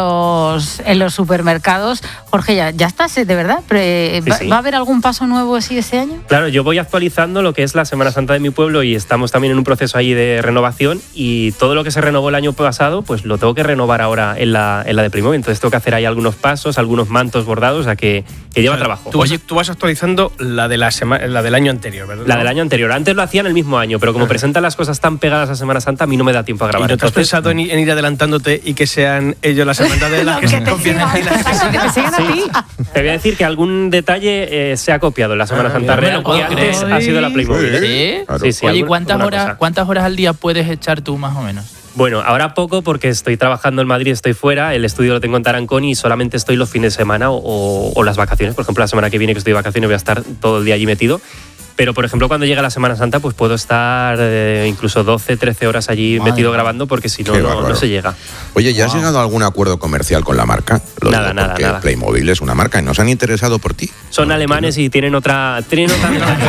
los supermercados. Jorge, ya estás, de verdad. Sí. ¿Va a haber algún paso nuevo así este año? Claro, yo voy actualizando lo que es la Semana Santa de mi pueblo y estamos también en un proceso ahí de renovación y todo lo que se renovó el año pasado, pues lo tengo que renovar ahora en la de Playmobil. Entonces tengo que hacer ahí algunos pasos, algunos mantos bordados, o sea que lleva trabajo. Tú vas actualizando la del año anterior, ¿verdad? La del año anterior. Antes lo hacían el mismo año, pero como presentan las cosas tan pegadas a Semana Santa, a mí no me da tiempo a grabar. ¿Y no te has pensado en ir adelantándote y que sean ellos las hermandades las que se confíen en ti? Que te sigan a ti. Te voy a decir que algún detalle se ha copiado en la Semana Santa real, que antes ha sido la Playmobil. ¿Sí? Sí, sí. Oye, ¿cuántas horas al día puedes echar tú más o menos? Bueno, ahora poco porque estoy trabajando en Madrid, estoy fuera, el estudio lo tengo en Tarancón y solamente estoy los fines de semana o las vacaciones. Por ejemplo, la semana que viene que estoy de vacaciones voy a estar todo el día allí metido. Pero, por ejemplo, cuando llega la Semana Santa, pues puedo estar incluso 12, 13 horas allí metido grabando porque si no, no se llega. Oye, ¿ya has llegado a algún acuerdo comercial con la marca? Nada. Playmobil es una marca y no se han interesado por ti. Son alemanes y tienen otra... de donde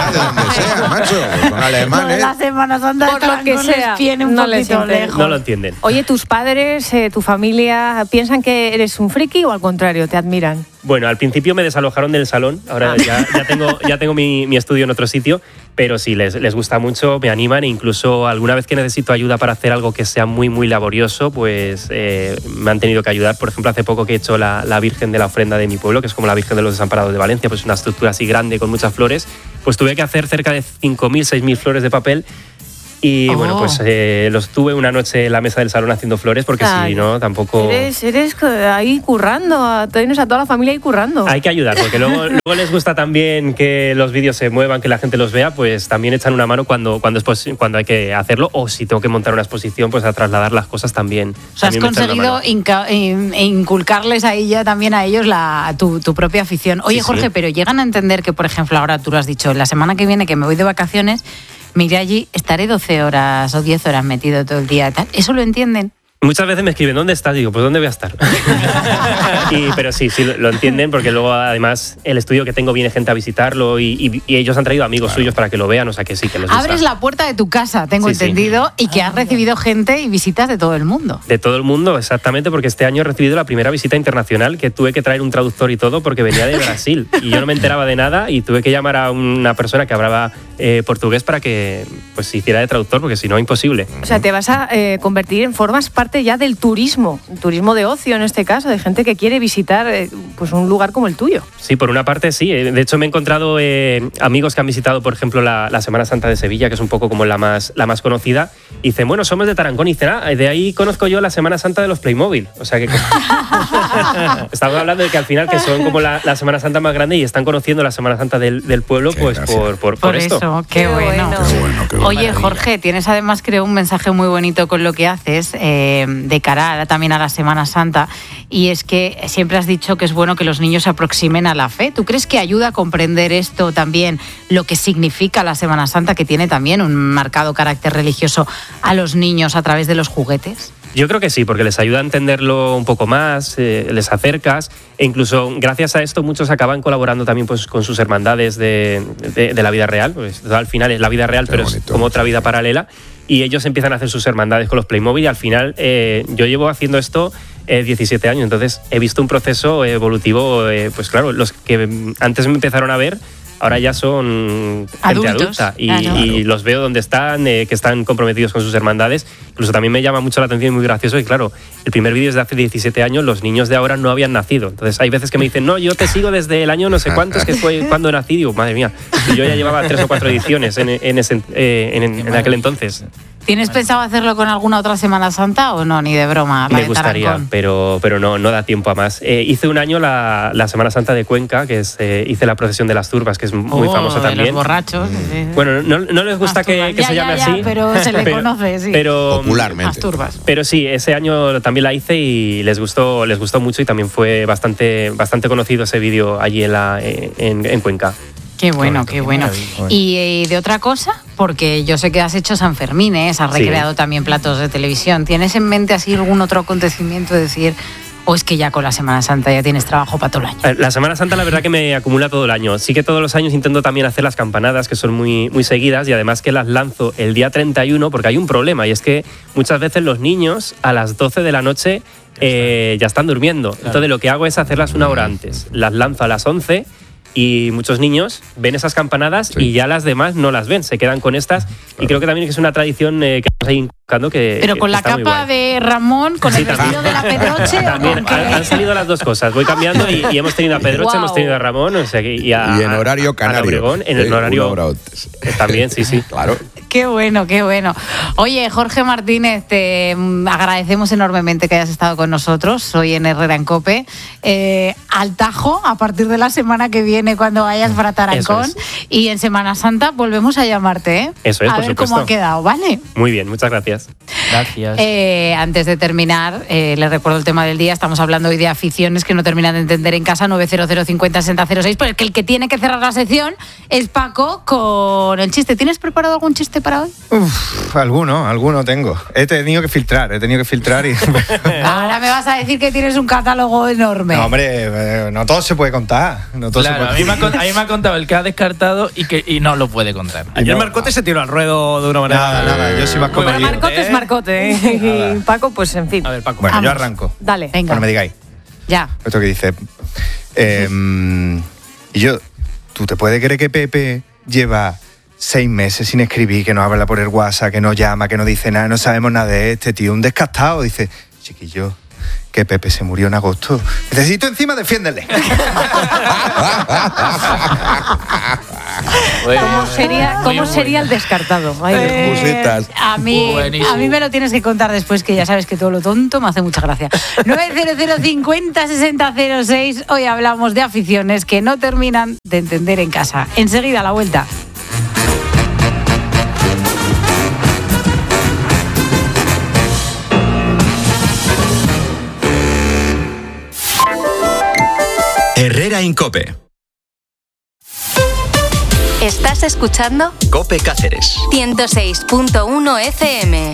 sea, macho. Son alemanes. La Semana Santa Por lo que sea, viene un no les poquito interesa. lejos. No lo entienden. Oye, ¿tus padres, tu familia, piensan que eres un friki o al contrario, te admiran? Bueno, al principio me desalojaron del salón, ahora ya tengo mi estudio en otro sitio, pero sí, les gusta mucho, me animan e incluso alguna vez que necesito ayuda para hacer algo que sea muy, muy laborioso, pues me han tenido que ayudar. Por ejemplo, hace poco que he hecho la Virgen de la Ofrenda de mi pueblo, que es como la Virgen de los Desamparados de Valencia, pues una estructura así grande con muchas flores, pues tuve que hacer cerca de 5.000, 6.000 flores de papel. Y bueno, pues los tuve una noche en la mesa del salón haciendo flores porque si no, tampoco... Eres ahí currando, tienes a toda la familia ahí currando. Hay que ayudar, porque luego les gusta también que los vídeos se muevan, que la gente los vea, pues también echan una mano cuando hay que hacerlo, o si tengo que montar una exposición, pues a trasladar las cosas también. O sea, has conseguido inculcarles ahí ya también a ellos tu propia afición. Oye, Jorge, sí. Pero llegan a entender que, por ejemplo, ahora tú lo has dicho, la semana que viene que me voy de vacaciones, me iré allí, estaré 12 horas o 10 horas metido todo el día. ¿Eso lo entienden? Muchas veces me escriben, ¿dónde estás? Digo, pues ¿dónde voy a estar? Pero sí, lo entienden porque luego además el estudio que tengo viene gente a visitarlo y ellos han traído amigos suyos para que lo vean, o sea que sí, que les gusta. Abres la puerta de tu casa, tengo entendido, y que has recibido gente y visitas de todo el mundo. De todo el mundo, exactamente, porque este año he recibido la primera visita internacional que tuve que traer un traductor y todo porque venía de Brasil y yo no me enteraba de nada y tuve que llamar a una persona que hablaba portugués para que pues se hiciera de traductor porque si no, imposible. O sea, te vas a convertir en formas parte ya del turismo de ocio en este caso, de gente que quiere visitar pues un lugar como el tuyo. Sí, por una parte sí. De hecho, me he encontrado amigos que han visitado, por ejemplo, la Semana Santa de Sevilla, que es un poco como la más conocida, y dicen, bueno, somos de Tarancón, y dicen, de ahí conozco yo la Semana Santa de los Playmobil. O sea que estamos hablando de que al final que son como la Semana Santa más grande y están conociendo la Semana Santa del pueblo, pues por esto. Claro, qué bueno. Oye, Jorge, tienes además, creo, un mensaje muy bonito con lo que haces de cara también a la Semana Santa, y es que siempre has dicho que es bueno que los niños se aproximen a la fe. ¿Tú crees que ayuda a comprender esto también, lo que significa la Semana Santa, que tiene también un marcado carácter religioso, a los niños a través de los juguetes? Yo creo que sí, porque les ayuda a entenderlo un poco más, les acercas, e incluso gracias a esto muchos acaban colaborando también pues, con sus hermandades de la vida real. Pues, al final es la vida real, pero es como otra vida paralela, y ellos empiezan a hacer sus hermandades con los Playmobil, y al final yo llevo haciendo esto 17 años, entonces he visto un proceso evolutivo, pues claro, los que antes me empezaron a ver, ahora ya son gente adulta y los veo donde están, que están comprometidos con sus hermandades. Incluso también me llama mucho la atención y muy gracioso, y claro, el primer vídeo es de hace 17 años, los niños de ahora no habían nacido. Entonces hay veces que me dicen, no, yo te sigo desde el año no sé cuántos, que fue cuando nací. Digo, madre mía, y yo ya llevaba 3 o 4 ediciones en aquel entonces. ¿Tienes pensado hacerlo con alguna otra Semana Santa o no, ni de broma? Me gustaría, pero no da tiempo a más. Hice un año la Semana Santa de Cuenca, que es hice la procesión de las turbas, que es muy famosa también. De los borrachos. Bueno, no les gusta que se llame así. Pero se le conoce, sí. Popularmente. Las turbas. Pero sí, ese año también la hice y les gustó mucho, y también fue bastante conocido ese vídeo allí en Cuenca. Qué bueno, qué bueno. ¿Y de otra cosa? Porque yo sé que has hecho San Fermín, has recreado también platos de televisión. ¿Tienes en mente así algún otro acontecimiento de decir, o es que ya con la Semana Santa ya tienes trabajo para todo el año? La Semana Santa la verdad que me acumula todo el año. Sí que todos los años intento también hacer las campanadas, que son muy, muy seguidas, y además que las lanzo el día 31, porque hay un problema, y es que muchas veces los niños a las 12 de la noche ya están durmiendo. Claro. Entonces lo que hago es hacerlas una hora antes. Las lanzo a las 11 y muchos niños ven esas campanadas y ya las demás no las ven, se quedan con estas. Y creo que también es una tradición que estamos ahí inculcando, que pero con la capa de Ramón, con el vestido de la Pedroche. También han salido las dos cosas, voy cambiando y hemos tenido a Pedroche, hemos tenido a Ramón, o sea, y en horario canario, Obregón, en el horario también, sí, claro. Qué bueno, qué bueno. Oye, Jorge Martínez, te agradecemos enormemente que hayas estado con nosotros hoy en Herrera en COPE. Al tajo, a partir de la semana que viene, cuando vayas para Tarancón, y en Semana Santa volvemos a llamarte, ¿eh? Eso es, a por ver supuesto. Cómo ha quedado, ¿vale? Muy bien, muchas gracias. Gracias. Antes de terminar, les recuerdo el tema del día. Estamos hablando hoy de aficiones que no terminan de entender en casa. 900 50 60 06, porque el que tiene que cerrar la sección es Paco con el chiste. ¿Tienes preparado algún chiste para hoy? Alguno tengo. He tenido que filtrar y... Ahora me vas a decir que tienes un catálogo enorme. No, hombre, no todo se puede contar. No todo claro, se puede... a mí me ha contado el que ha descartado y no lo puede contar. Ayer Marcote se tiró al ruedo de una manera... Nada, yo soy más comedido. Marcote es Marcote, ¿eh? Y Paco, pues en fin. A ver, Paco. Bueno, Vamos. yo arranco. Dale, venga. Cuando me digáis. Ya. Esto que dice... y yo... ¿Tú te puedes creer que Pepe lleva 6 meses sin escribir, que no habla por el WhatsApp, que no llama, que no dice nada, no sabemos nada de este tío? Un descastado. Dice, chiquillo, que Pepe se murió en agosto. Necesito encima defiéndele. ¿Cómo sería el descartado? A mí me lo tienes que contar después, que ya sabes que todo lo tonto me hace mucha gracia. 900 50 60 06. Hoy hablamos de aficiones que no terminan de entender en casa. Enseguida, a la vuelta. Herrera en COPE. ¿Estás escuchando? COPE Cáceres. 106.1 FM.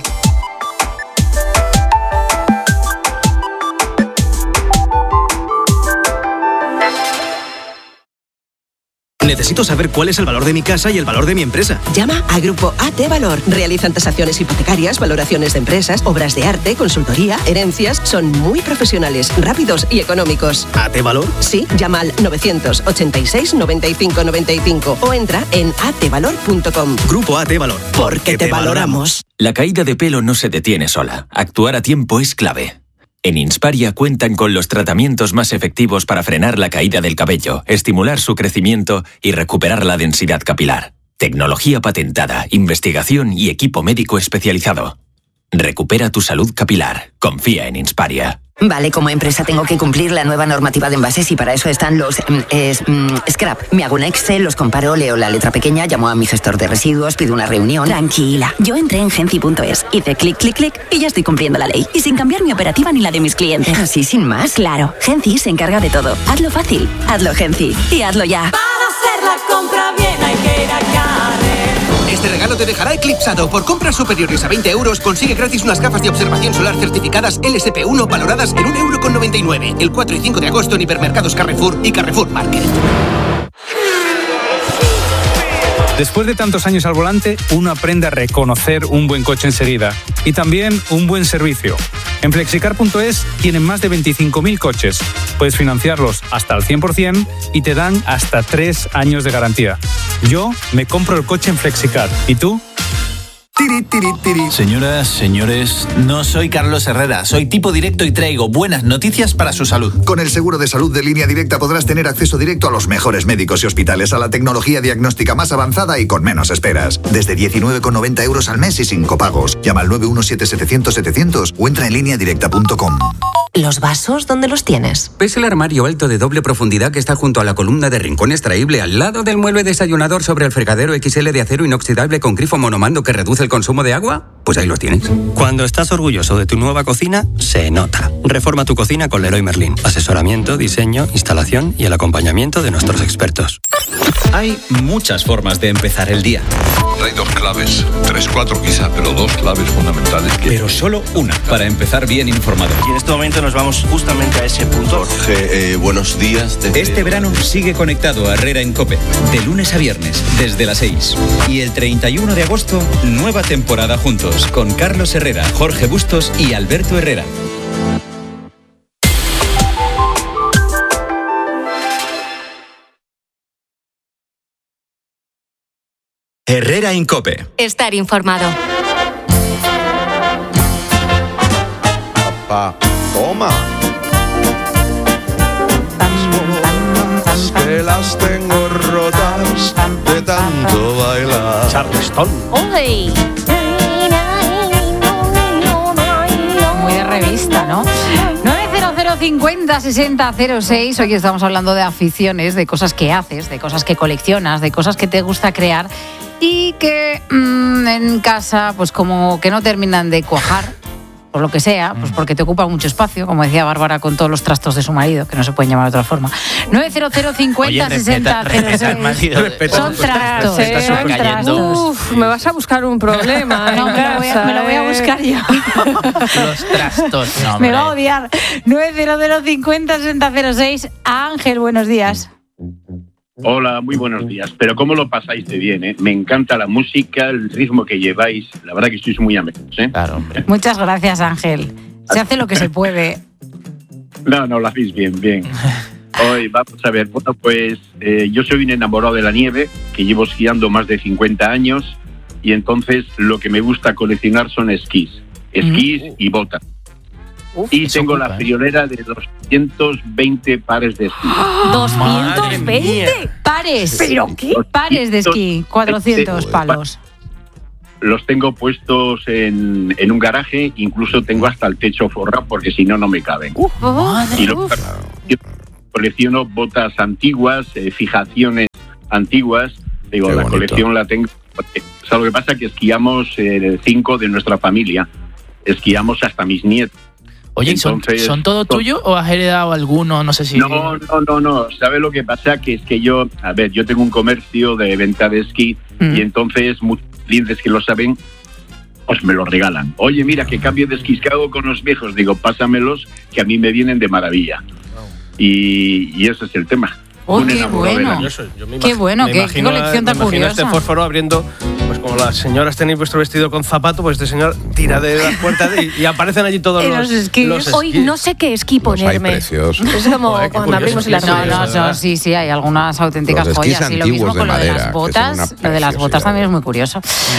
Necesito saber cuál es el valor de mi casa y el valor de mi empresa. Llama a Grupo AT Valor. Realizan tasaciones hipotecarias, valoraciones de empresas, obras de arte, consultoría, herencias. Son muy profesionales, rápidos y económicos. ¿AT Valor? Sí, llama al 986 95 95 o entra en atvalor.com. Grupo AT Valor. Porque te valoramos. La caída de pelo no se detiene sola. Actuar a tiempo es clave. En Insparia cuentan con los tratamientos más efectivos para frenar la caída del cabello, estimular su crecimiento y recuperar la densidad capilar. Tecnología patentada, investigación y equipo médico especializado. Recupera tu salud capilar. Confía en Insparia. Vale, como empresa tengo que cumplir la nueva normativa de envases y para eso están los scrap. Me hago un Excel, los comparo, leo la letra pequeña, llamo a mi gestor de residuos, pido una reunión. Tranquila, yo entré en Genci.es, hice clic, clic, clic y ya estoy cumpliendo la ley. Y sin cambiar mi operativa ni la de mis clientes. Así, sin más. Claro, Genci se encarga de todo. Hazlo fácil, hazlo Genci y hazlo ya. Para hacer la compra bien hay que ir a Carrer. Este regalo te dejará eclipsado. Por compras superiores a 20 euros, consigue gratis unas gafas de observación solar certificadas LSP1 valoradas en 1,99 €. El 4 y 5 de agosto en hipermercados Carrefour y Carrefour Market. Después de tantos años al volante, uno aprende a reconocer un buen coche enseguida y también un buen servicio. En Flexicar.es tienen más de 25.000 coches. Puedes financiarlos hasta al 100% y te dan hasta 3 años de garantía. Yo me compro el coche en Flexicar. ¿Y tú? Señoras, señores, no soy Carlos Herrera, soy tipo directo y traigo buenas noticias para su salud. Con el seguro de salud de Línea Directa podrás tener acceso directo a los mejores médicos y hospitales, a la tecnología diagnóstica más avanzada y con menos esperas. Desde 19,90 € al mes y sin copagos. Llama al 917-700-700 o entra en lineadirecta.com. ¿Los vasos dónde los tienes? ¿Ves el armario alto de doble profundidad que está junto a la columna de rincón extraíble al lado del mueble desayunador sobre el fregadero XL de acero inoxidable con grifo monomando que reduce el consumo de agua? Pues ahí los tienes. Cuando estás orgulloso de tu nueva cocina, se nota. Reforma tu cocina con Leroy Merlin. Asesoramiento, diseño, instalación y el acompañamiento de nuestros expertos. Hay muchas formas de empezar el día. Hay 2 claves, 3, 4 quizá, pero 2 claves fundamentales. Pero solo una para empezar bien informado. Y en este momento nos vamos justamente a ese punto. Jorge, buenos días. Este verano sigue conectado a Herrera en COPE, de lunes a viernes, desde las 6. Y el 31 de agosto, nueva temporada juntos, con Carlos Herrera, Jorge Bustos y Alberto Herrera. Herrera en COPE. Estar informado. Papá, toma. Es que las tengo rotas de tanto bailar. Charleston. ¡Uy! Muy de revista, ¿no? 900506006. Hoy estamos hablando de aficiones, de cosas que haces, de cosas que coleccionas, de cosas que te gusta crear y que en casa pues como que no terminan de cuajar, por lo que sea, pues porque te ocupa mucho espacio, como decía Bárbara con todos los trastos de su marido, que no se pueden llamar de otra forma. 900506006. Son trastos, son trastos. Uf, me vas a buscar un problema. No, me lo voy a buscar yo. Los trastos, no, me va a odiar. 900506006. Ángel, buenos días. Hola, muy buenos días. Pero cómo lo pasáis de bien, ¿eh? Me encanta la música, el ritmo que lleváis. La verdad que sois muy amenos, ¿eh? Claro, hombre. Muchas gracias, Ángel. Se hace lo que se puede. No, lo hacéis bien, bien. Hoy vamos a ver. Bueno, pues yo soy un enamorado de la nieve, que llevo esquiando más de 50 años, y entonces lo que me gusta coleccionar son esquís y botas. Y tengo la friolera de 220 pares de esquí. ¿220 pares? ¿Pero qué? Pares de esquí, 400 palos. Los tengo puestos en un garaje, incluso tengo hasta el techo forrado porque si no, no me caben. Y yo colecciono botas antiguas, fijaciones antiguas. Digo, la colección la tengo. O sea, lo que pasa es que esquiamos 5 de nuestra familia. Esquiamos hasta mis nietos. Oye, entonces, ¿son todo tuyo o has heredado alguno? No sé si... No. ¿Sabes lo que pasa? Que es que yo tengo un comercio de venta de esquí y entonces muchos clientes que lo saben, pues me lo regalan. Oye, mira, que cambio de esquís que hago con los viejos. Digo, pásamelos, que a mí me vienen de maravilla. Y ese es el tema. ¡Oh, qué bueno! ¡Qué bueno! ¡Qué colección tan curiosa! Este fósforo abriendo, pues como las señoras tenéis vuestro vestido con zapato, pues este señor tira de las puertas y aparecen allí todos los esquís. Hoy no sé qué esquí ponerme. Es como cuando abrimos la No, sí, hay algunas auténticas joyas. Y lo mismo con lo de las botas. Lo de las botas también es muy curioso.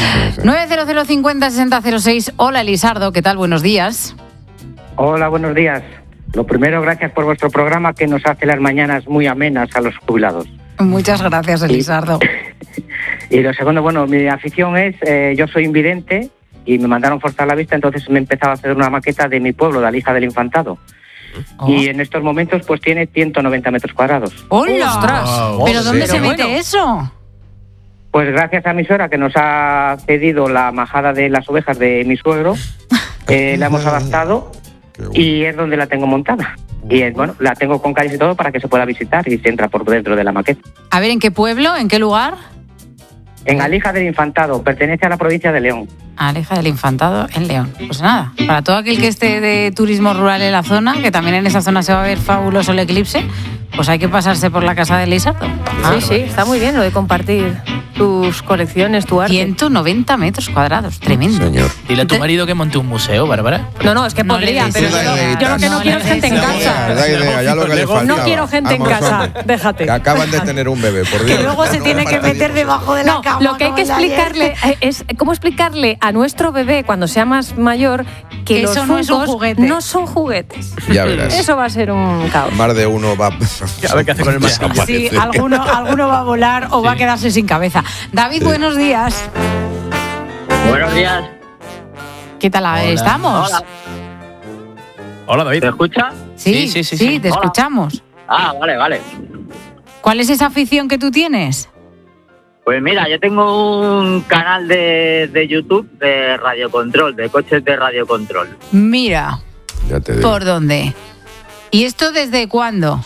900506006. Hola, Elisardo, ¿qué tal? Buenos días. Hola, buenos días. Lo primero, gracias por vuestro programa que nos hace las mañanas muy amenas a los jubilados. Muchas gracias, Elisardo. Y lo segundo, bueno, mi afición es, yo soy invidente y me mandaron forzar la vista, entonces me he empezado a hacer una maqueta de mi pueblo, de Alija del Infantado. Y en estos momentos pues tiene 190 metros cuadrados. ¡Hola! ¡Ostras! ¿Pero dónde se mete eso? Pues gracias a mi suegra, que nos ha cedido la majada de las ovejas de mi suegro, la hemos adaptado y es donde la tengo montada. Y bueno, la tengo con calles y todo para que se pueda visitar y se entra por dentro de la maqueta. A ver, ¿en qué pueblo? ¿En qué lugar? En Alija del Infantado, pertenece a la provincia de León. Alija del Infantado, en León. Pues nada, para todo aquel que esté de turismo rural en la zona, que también en esa zona se va a ver fabuloso el eclipse, pues hay que pasarse por la casa de Lizardo. Sí, está muy bien lo de compartir tus colecciones, tu arte. 190 metros cuadrados, tremendo. Señor. Dile a tu marido que monte un museo, Bárbara. No, es que podría, pero yo lo que no quiero es gente en casa. Da idea, ya lo que le faltaba. No quiero gente en casa, déjate. Que acaban de tener un bebé, por Dios. Que luego se tiene que meter debajo de la cama. Lo que hay que explicarle es cómo explicarle a nuestro bebé cuando sea más mayor que los eso no es un Funkos juguete. no son juguetes. Ya verás. Eso va a ser un caos. Más de uno va A ver qué hace con el más. Sí, alguno va a volar o va a quedarse sin cabeza. David, buenos días. Buenos días. ¿Qué tal estamos? Hola. Hola, David. ¿Te escucha? Sí, te Hola. escuchamos. Vale. ¿Cuál es esa afición que tú tienes? Pues mira, yo tengo un canal de YouTube de radiocontrol, de coches de radiocontrol. Mira, Ya te digo. ¿por dónde? ¿Y esto desde cuándo?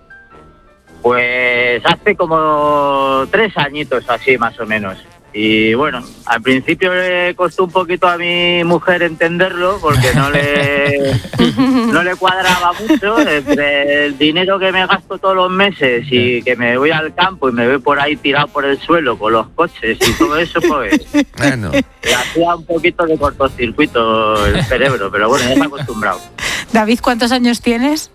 Pues hace como 3 añitos así más o menos. Y bueno, al principio le costó un poquito a mi mujer entenderlo porque no le cuadraba mucho entre el dinero que me gasto todos los meses y que me voy al campo y me voy por ahí tirado por el suelo con los coches y todo eso, pues Bueno. le hacía un poquito de cortocircuito el cerebro, pero bueno, ya está acostumbrado. David, ¿cuántos años tienes?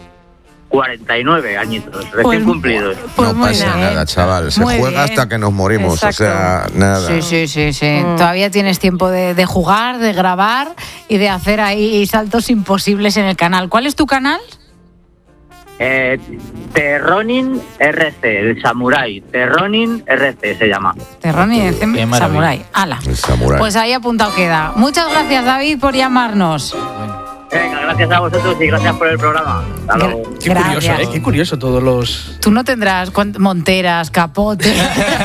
49 añitos, recién Pues- cumplidos. Pues No muy pasa bien. nada, chaval. Se Muy juega bien. hasta que nos morimos. Exacto. O sea, nada. Sí. Todavía tienes tiempo de jugar, de grabar y de hacer ahí saltos imposibles en el canal. ¿Cuál es tu canal? Terronin RC, el Samurai. Terronin RC se llama. Terrón y Qué maravilla. Samurai. Ala. El samurái. Pues ahí apuntado queda. Muchas gracias, David, por llamarnos. Venga, gracias a vosotros y gracias por el programa. Hasta luego. Qué curioso, Gracias. Qué curioso todos los... Tú no tendrás monteras, capotes.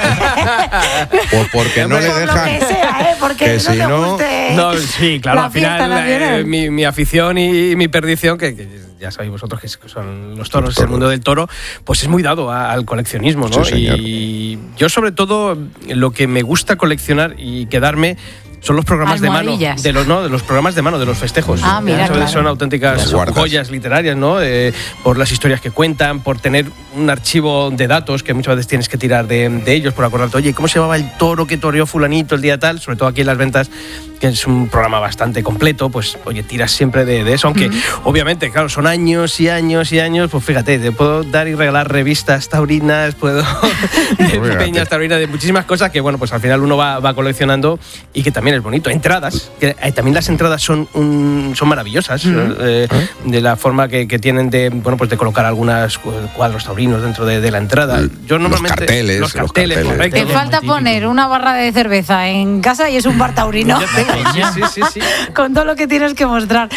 Pues porque no le Por lo dejan. que sea, porque que no si te no- guste No, sí, claro, la al fiesta final nacional. mi afición y mi perdición, que ya sabéis vosotros que son los toros, el mundo del toro, pues es muy dado al coleccionismo, ¿no? Sí, señor. Y yo sobre todo lo que me gusta coleccionar y quedarme son los programas de mano, Almohadillas. de los programas de mano, de los festejos. Ah, mira, Eso claro. son auténticas Las guardas. joyas literarias, ¿no? Por las historias que cuentan, por tener un archivo de datos que muchas veces tienes que tirar de ellos, por acordarte, oye, ¿cómo se llamaba el toro que toreó fulanito el día tal? Sobre todo aquí en las ventas, que es un programa bastante completo, pues oye, tiras siempre de eso, aunque obviamente, claro, son años y años y años, pues fíjate, te puedo dar y regalar revistas taurinas, puedo de peñas taurinas, de muchísimas cosas que, bueno, pues al final uno va coleccionando y que también es bonito. Entradas, que también las entradas son maravillosas, de la forma que tienen de, bueno, pues de colocar algunos cuadros taurinos dentro de la entrada. Yo normalmente los carteles. correcto. Te falta poner una barra de cerveza en casa y es un bar taurino. Sí. Con todo lo que tienes que mostrar.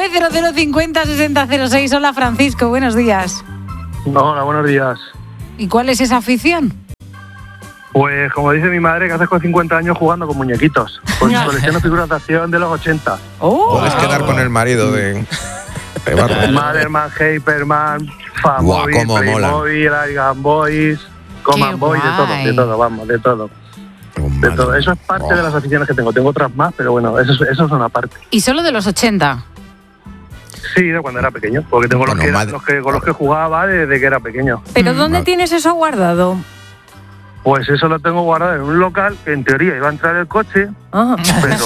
900506006. Hola, Francisco, buenos días. Hola, buenos días. ¿Y cuál es esa afición? Pues como dice mi madre, que haces con 50 años jugando con muñequitos. Pues colecciono figuras de acción de los 80. Puedes quedar con el marido de Barra. Maderman, Hyperman, Guau, Famobi, cómo mola. Playmobil, Aigan Boys, Command Boys, de todo, vamos, de todo. De todo. Eso es parte de las aficiones que tengo. Tengo otras más, pero bueno, eso es una parte. ¿Y solo de los 80? Sí, de cuando era pequeño, porque tengo Bueno, con los que jugaba desde que era pequeño. ¿Pero dónde tienes eso guardado? Pues eso lo tengo guardado en un local que en teoría iba a entrar el coche, pero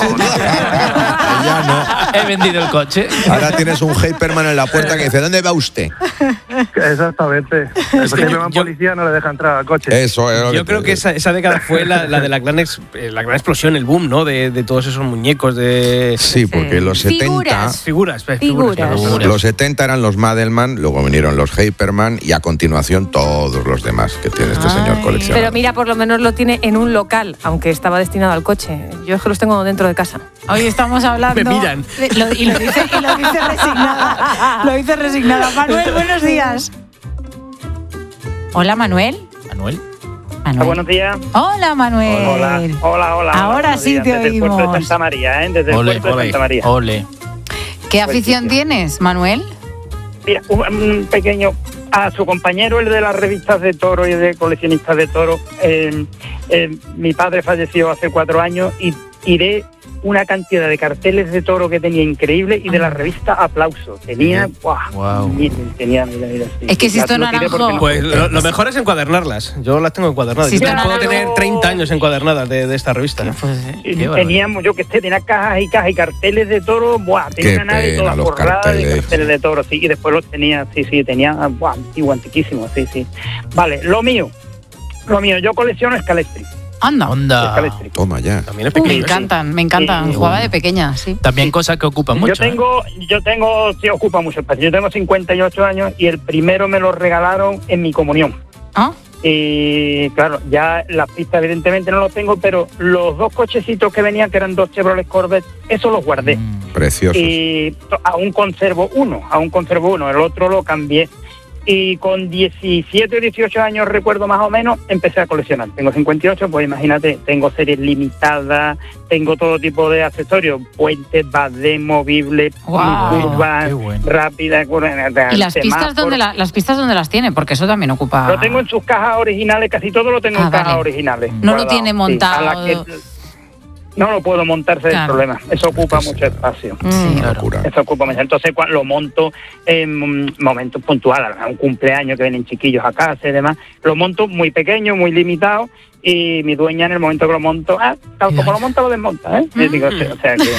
Ya no. He vendido el coche. Ahora tienes un Hyperman en la puerta que dice, ¿dónde va usted? exactamente. El Hyperman policía no le deja entrar al coche. Eso es lo Yo creo que esa década fue la de la gran explosión, el boom, ¿no? De todos esos muñecos de... Sí, porque los 70... Figuras. Los 70 eran los Madelman, luego vinieron los Hyperman y a continuación todos los demás que tiene este señor coleccionador. Pero mira, por lo menos lo tiene en un local, aunque estaba destinado al coche. Yo es que los tengo dentro de casa. Hoy estamos hablando Me miran. lo dice resignada. Lo dice resignada. Manuel, buenos días. Hola, Manuel. Manuel. Buenos días. Hola, Manuel. Hola. Ahora sí te oímos. Desde el puerto de Santa María, Desde el puerto de Santa María. ¿Qué afición tienes, Manuel? Mira, un pequeño... A su compañero, el de las revistas de toro y de coleccionistas de toro, mi padre falleció hace 4 años y tiré una cantidad de carteles de toro que tenía increíble y de la revista Aplauso. Tenía, tenía, mira, sí. Es que Sisto Naranjo... Pues lo mejor es encuadernarlas. Yo las tengo encuadernadas. Yo puedo tener 30 años encuadernadas de esta revista. Teníamos, yo que sé, tenía cajas y cajas y carteles de toro, tenía una nave toda forrada de carteles de toro, sí, y después los tenía, tenía, antiquísimos, sí. Vale, lo mío, yo colecciono Scalestri. Anda. Toma ya. También es pequeño. Me encantan. Jugaba de pequeña, sí. También cosas que ocupan mucho. Yo tengo, sí, ocupa mucho espacio. Yo tengo 58 años y el primero me lo regalaron en mi comunión. Y claro, ya las pistas evidentemente no los tengo, pero los 2 cochecitos que venían, que eran 2 Chevrolet Corvette, esos los guardé. Preciosos. Y aún conservo uno, el otro lo cambié. Y con 17 o 18 años, recuerdo más o menos, empecé a coleccionar. Tengo 58, pues imagínate, tengo series limitadas, tengo todo tipo de accesorios, puentes, badés, movibles, curvas, rápidas. ¿Y las pistas dónde las tiene? Porque eso también ocupa... Lo tengo en sus cajas originales, casi todo lo tengo en cajas originales. No guardado. Lo tiene montado... No lo puedo montarse el problema. Eso ocupa mucho espacio. Eso ocupa mucho. Entonces lo monto en momentos puntuales, un cumpleaños que vienen chiquillos a casa y demás. Lo monto muy pequeño, muy limitado. Y mi dueña en el momento que lo monto, tal como lo monta, lo desmonta, Yo digo, o sea que...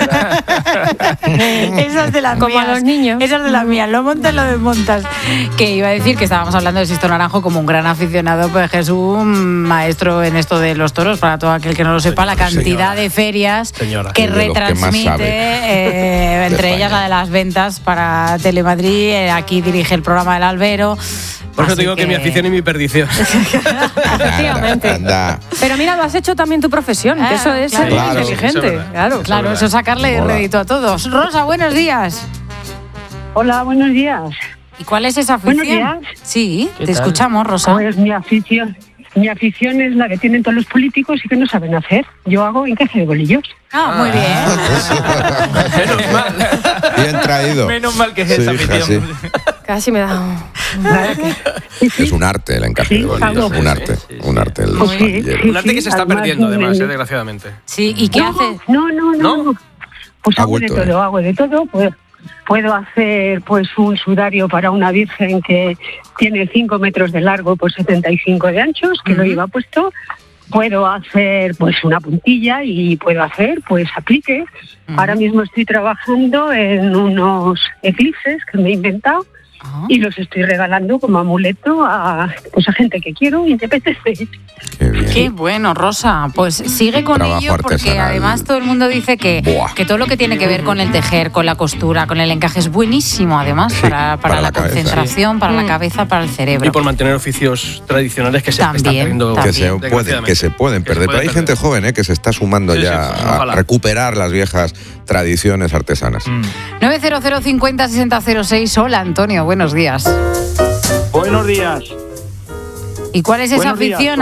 Esas de las como mías. A los niños. Esas de las mías, lo montas, lo desmontas. Que iba a decir que estábamos hablando de Sisto Naranjo como un gran aficionado, pues Jesús, un maestro en esto de los toros, para todo aquel que no lo sepa, la cantidad de ferias que retransmite, entre ellas la de las ventas para Telemadrid, aquí dirige el programa del Albero. Por eso digo que mi afición y mi perdición. Efectivamente. Pero mira, lo has hecho también tu profesión, que eso es ser inteligente. Claro, eso sacarle rédito a todos. Rosa, buenos días. Hola, buenos días. ¿Y cuál es esa afición? Buenos días. Sí, te escuchamos, Rosa. Pues mi afición es la que tienen todos los políticos y que no saben hacer. Yo hago encaje de bolillos. Muy bien. Menos mal. Bien traído. Menos mal que es esa afición. Casi me da... Es un arte el encaje de bolillos. Un arte. Un arte el bolillero. Un arte que se está perdiendo, además, desgraciadamente. Sí, ¿y qué hace? No. Pues hago de todo. Puedo hacer pues un sudario para una virgen que tiene 5 metros de largo por 75 de anchos, que lo lleva puesto. Puedo hacer pues una puntilla y puedo hacer pues apliques. Ahora mismo estoy trabajando en unos eclipses que me he inventado y los estoy regalando como amuleto a gente que quiero y independente. Qué bueno, Rosa. Pues sigue con ello porque artesanal. Además todo el mundo dice que todo lo que tiene que ver con el tejer, con la costura, con el encaje es buenísimo además para la concentración, para la cabeza, para el cerebro. Y por mantener oficios tradicionales que se están perdiendo. Que se pueden perder. Pero hay gente joven que se está sumando a recuperar las viejas tradiciones artesanas. 900 50 60 06. Hola, Antonio, buenos días. Buenos días. ¿Y cuál es esa afición?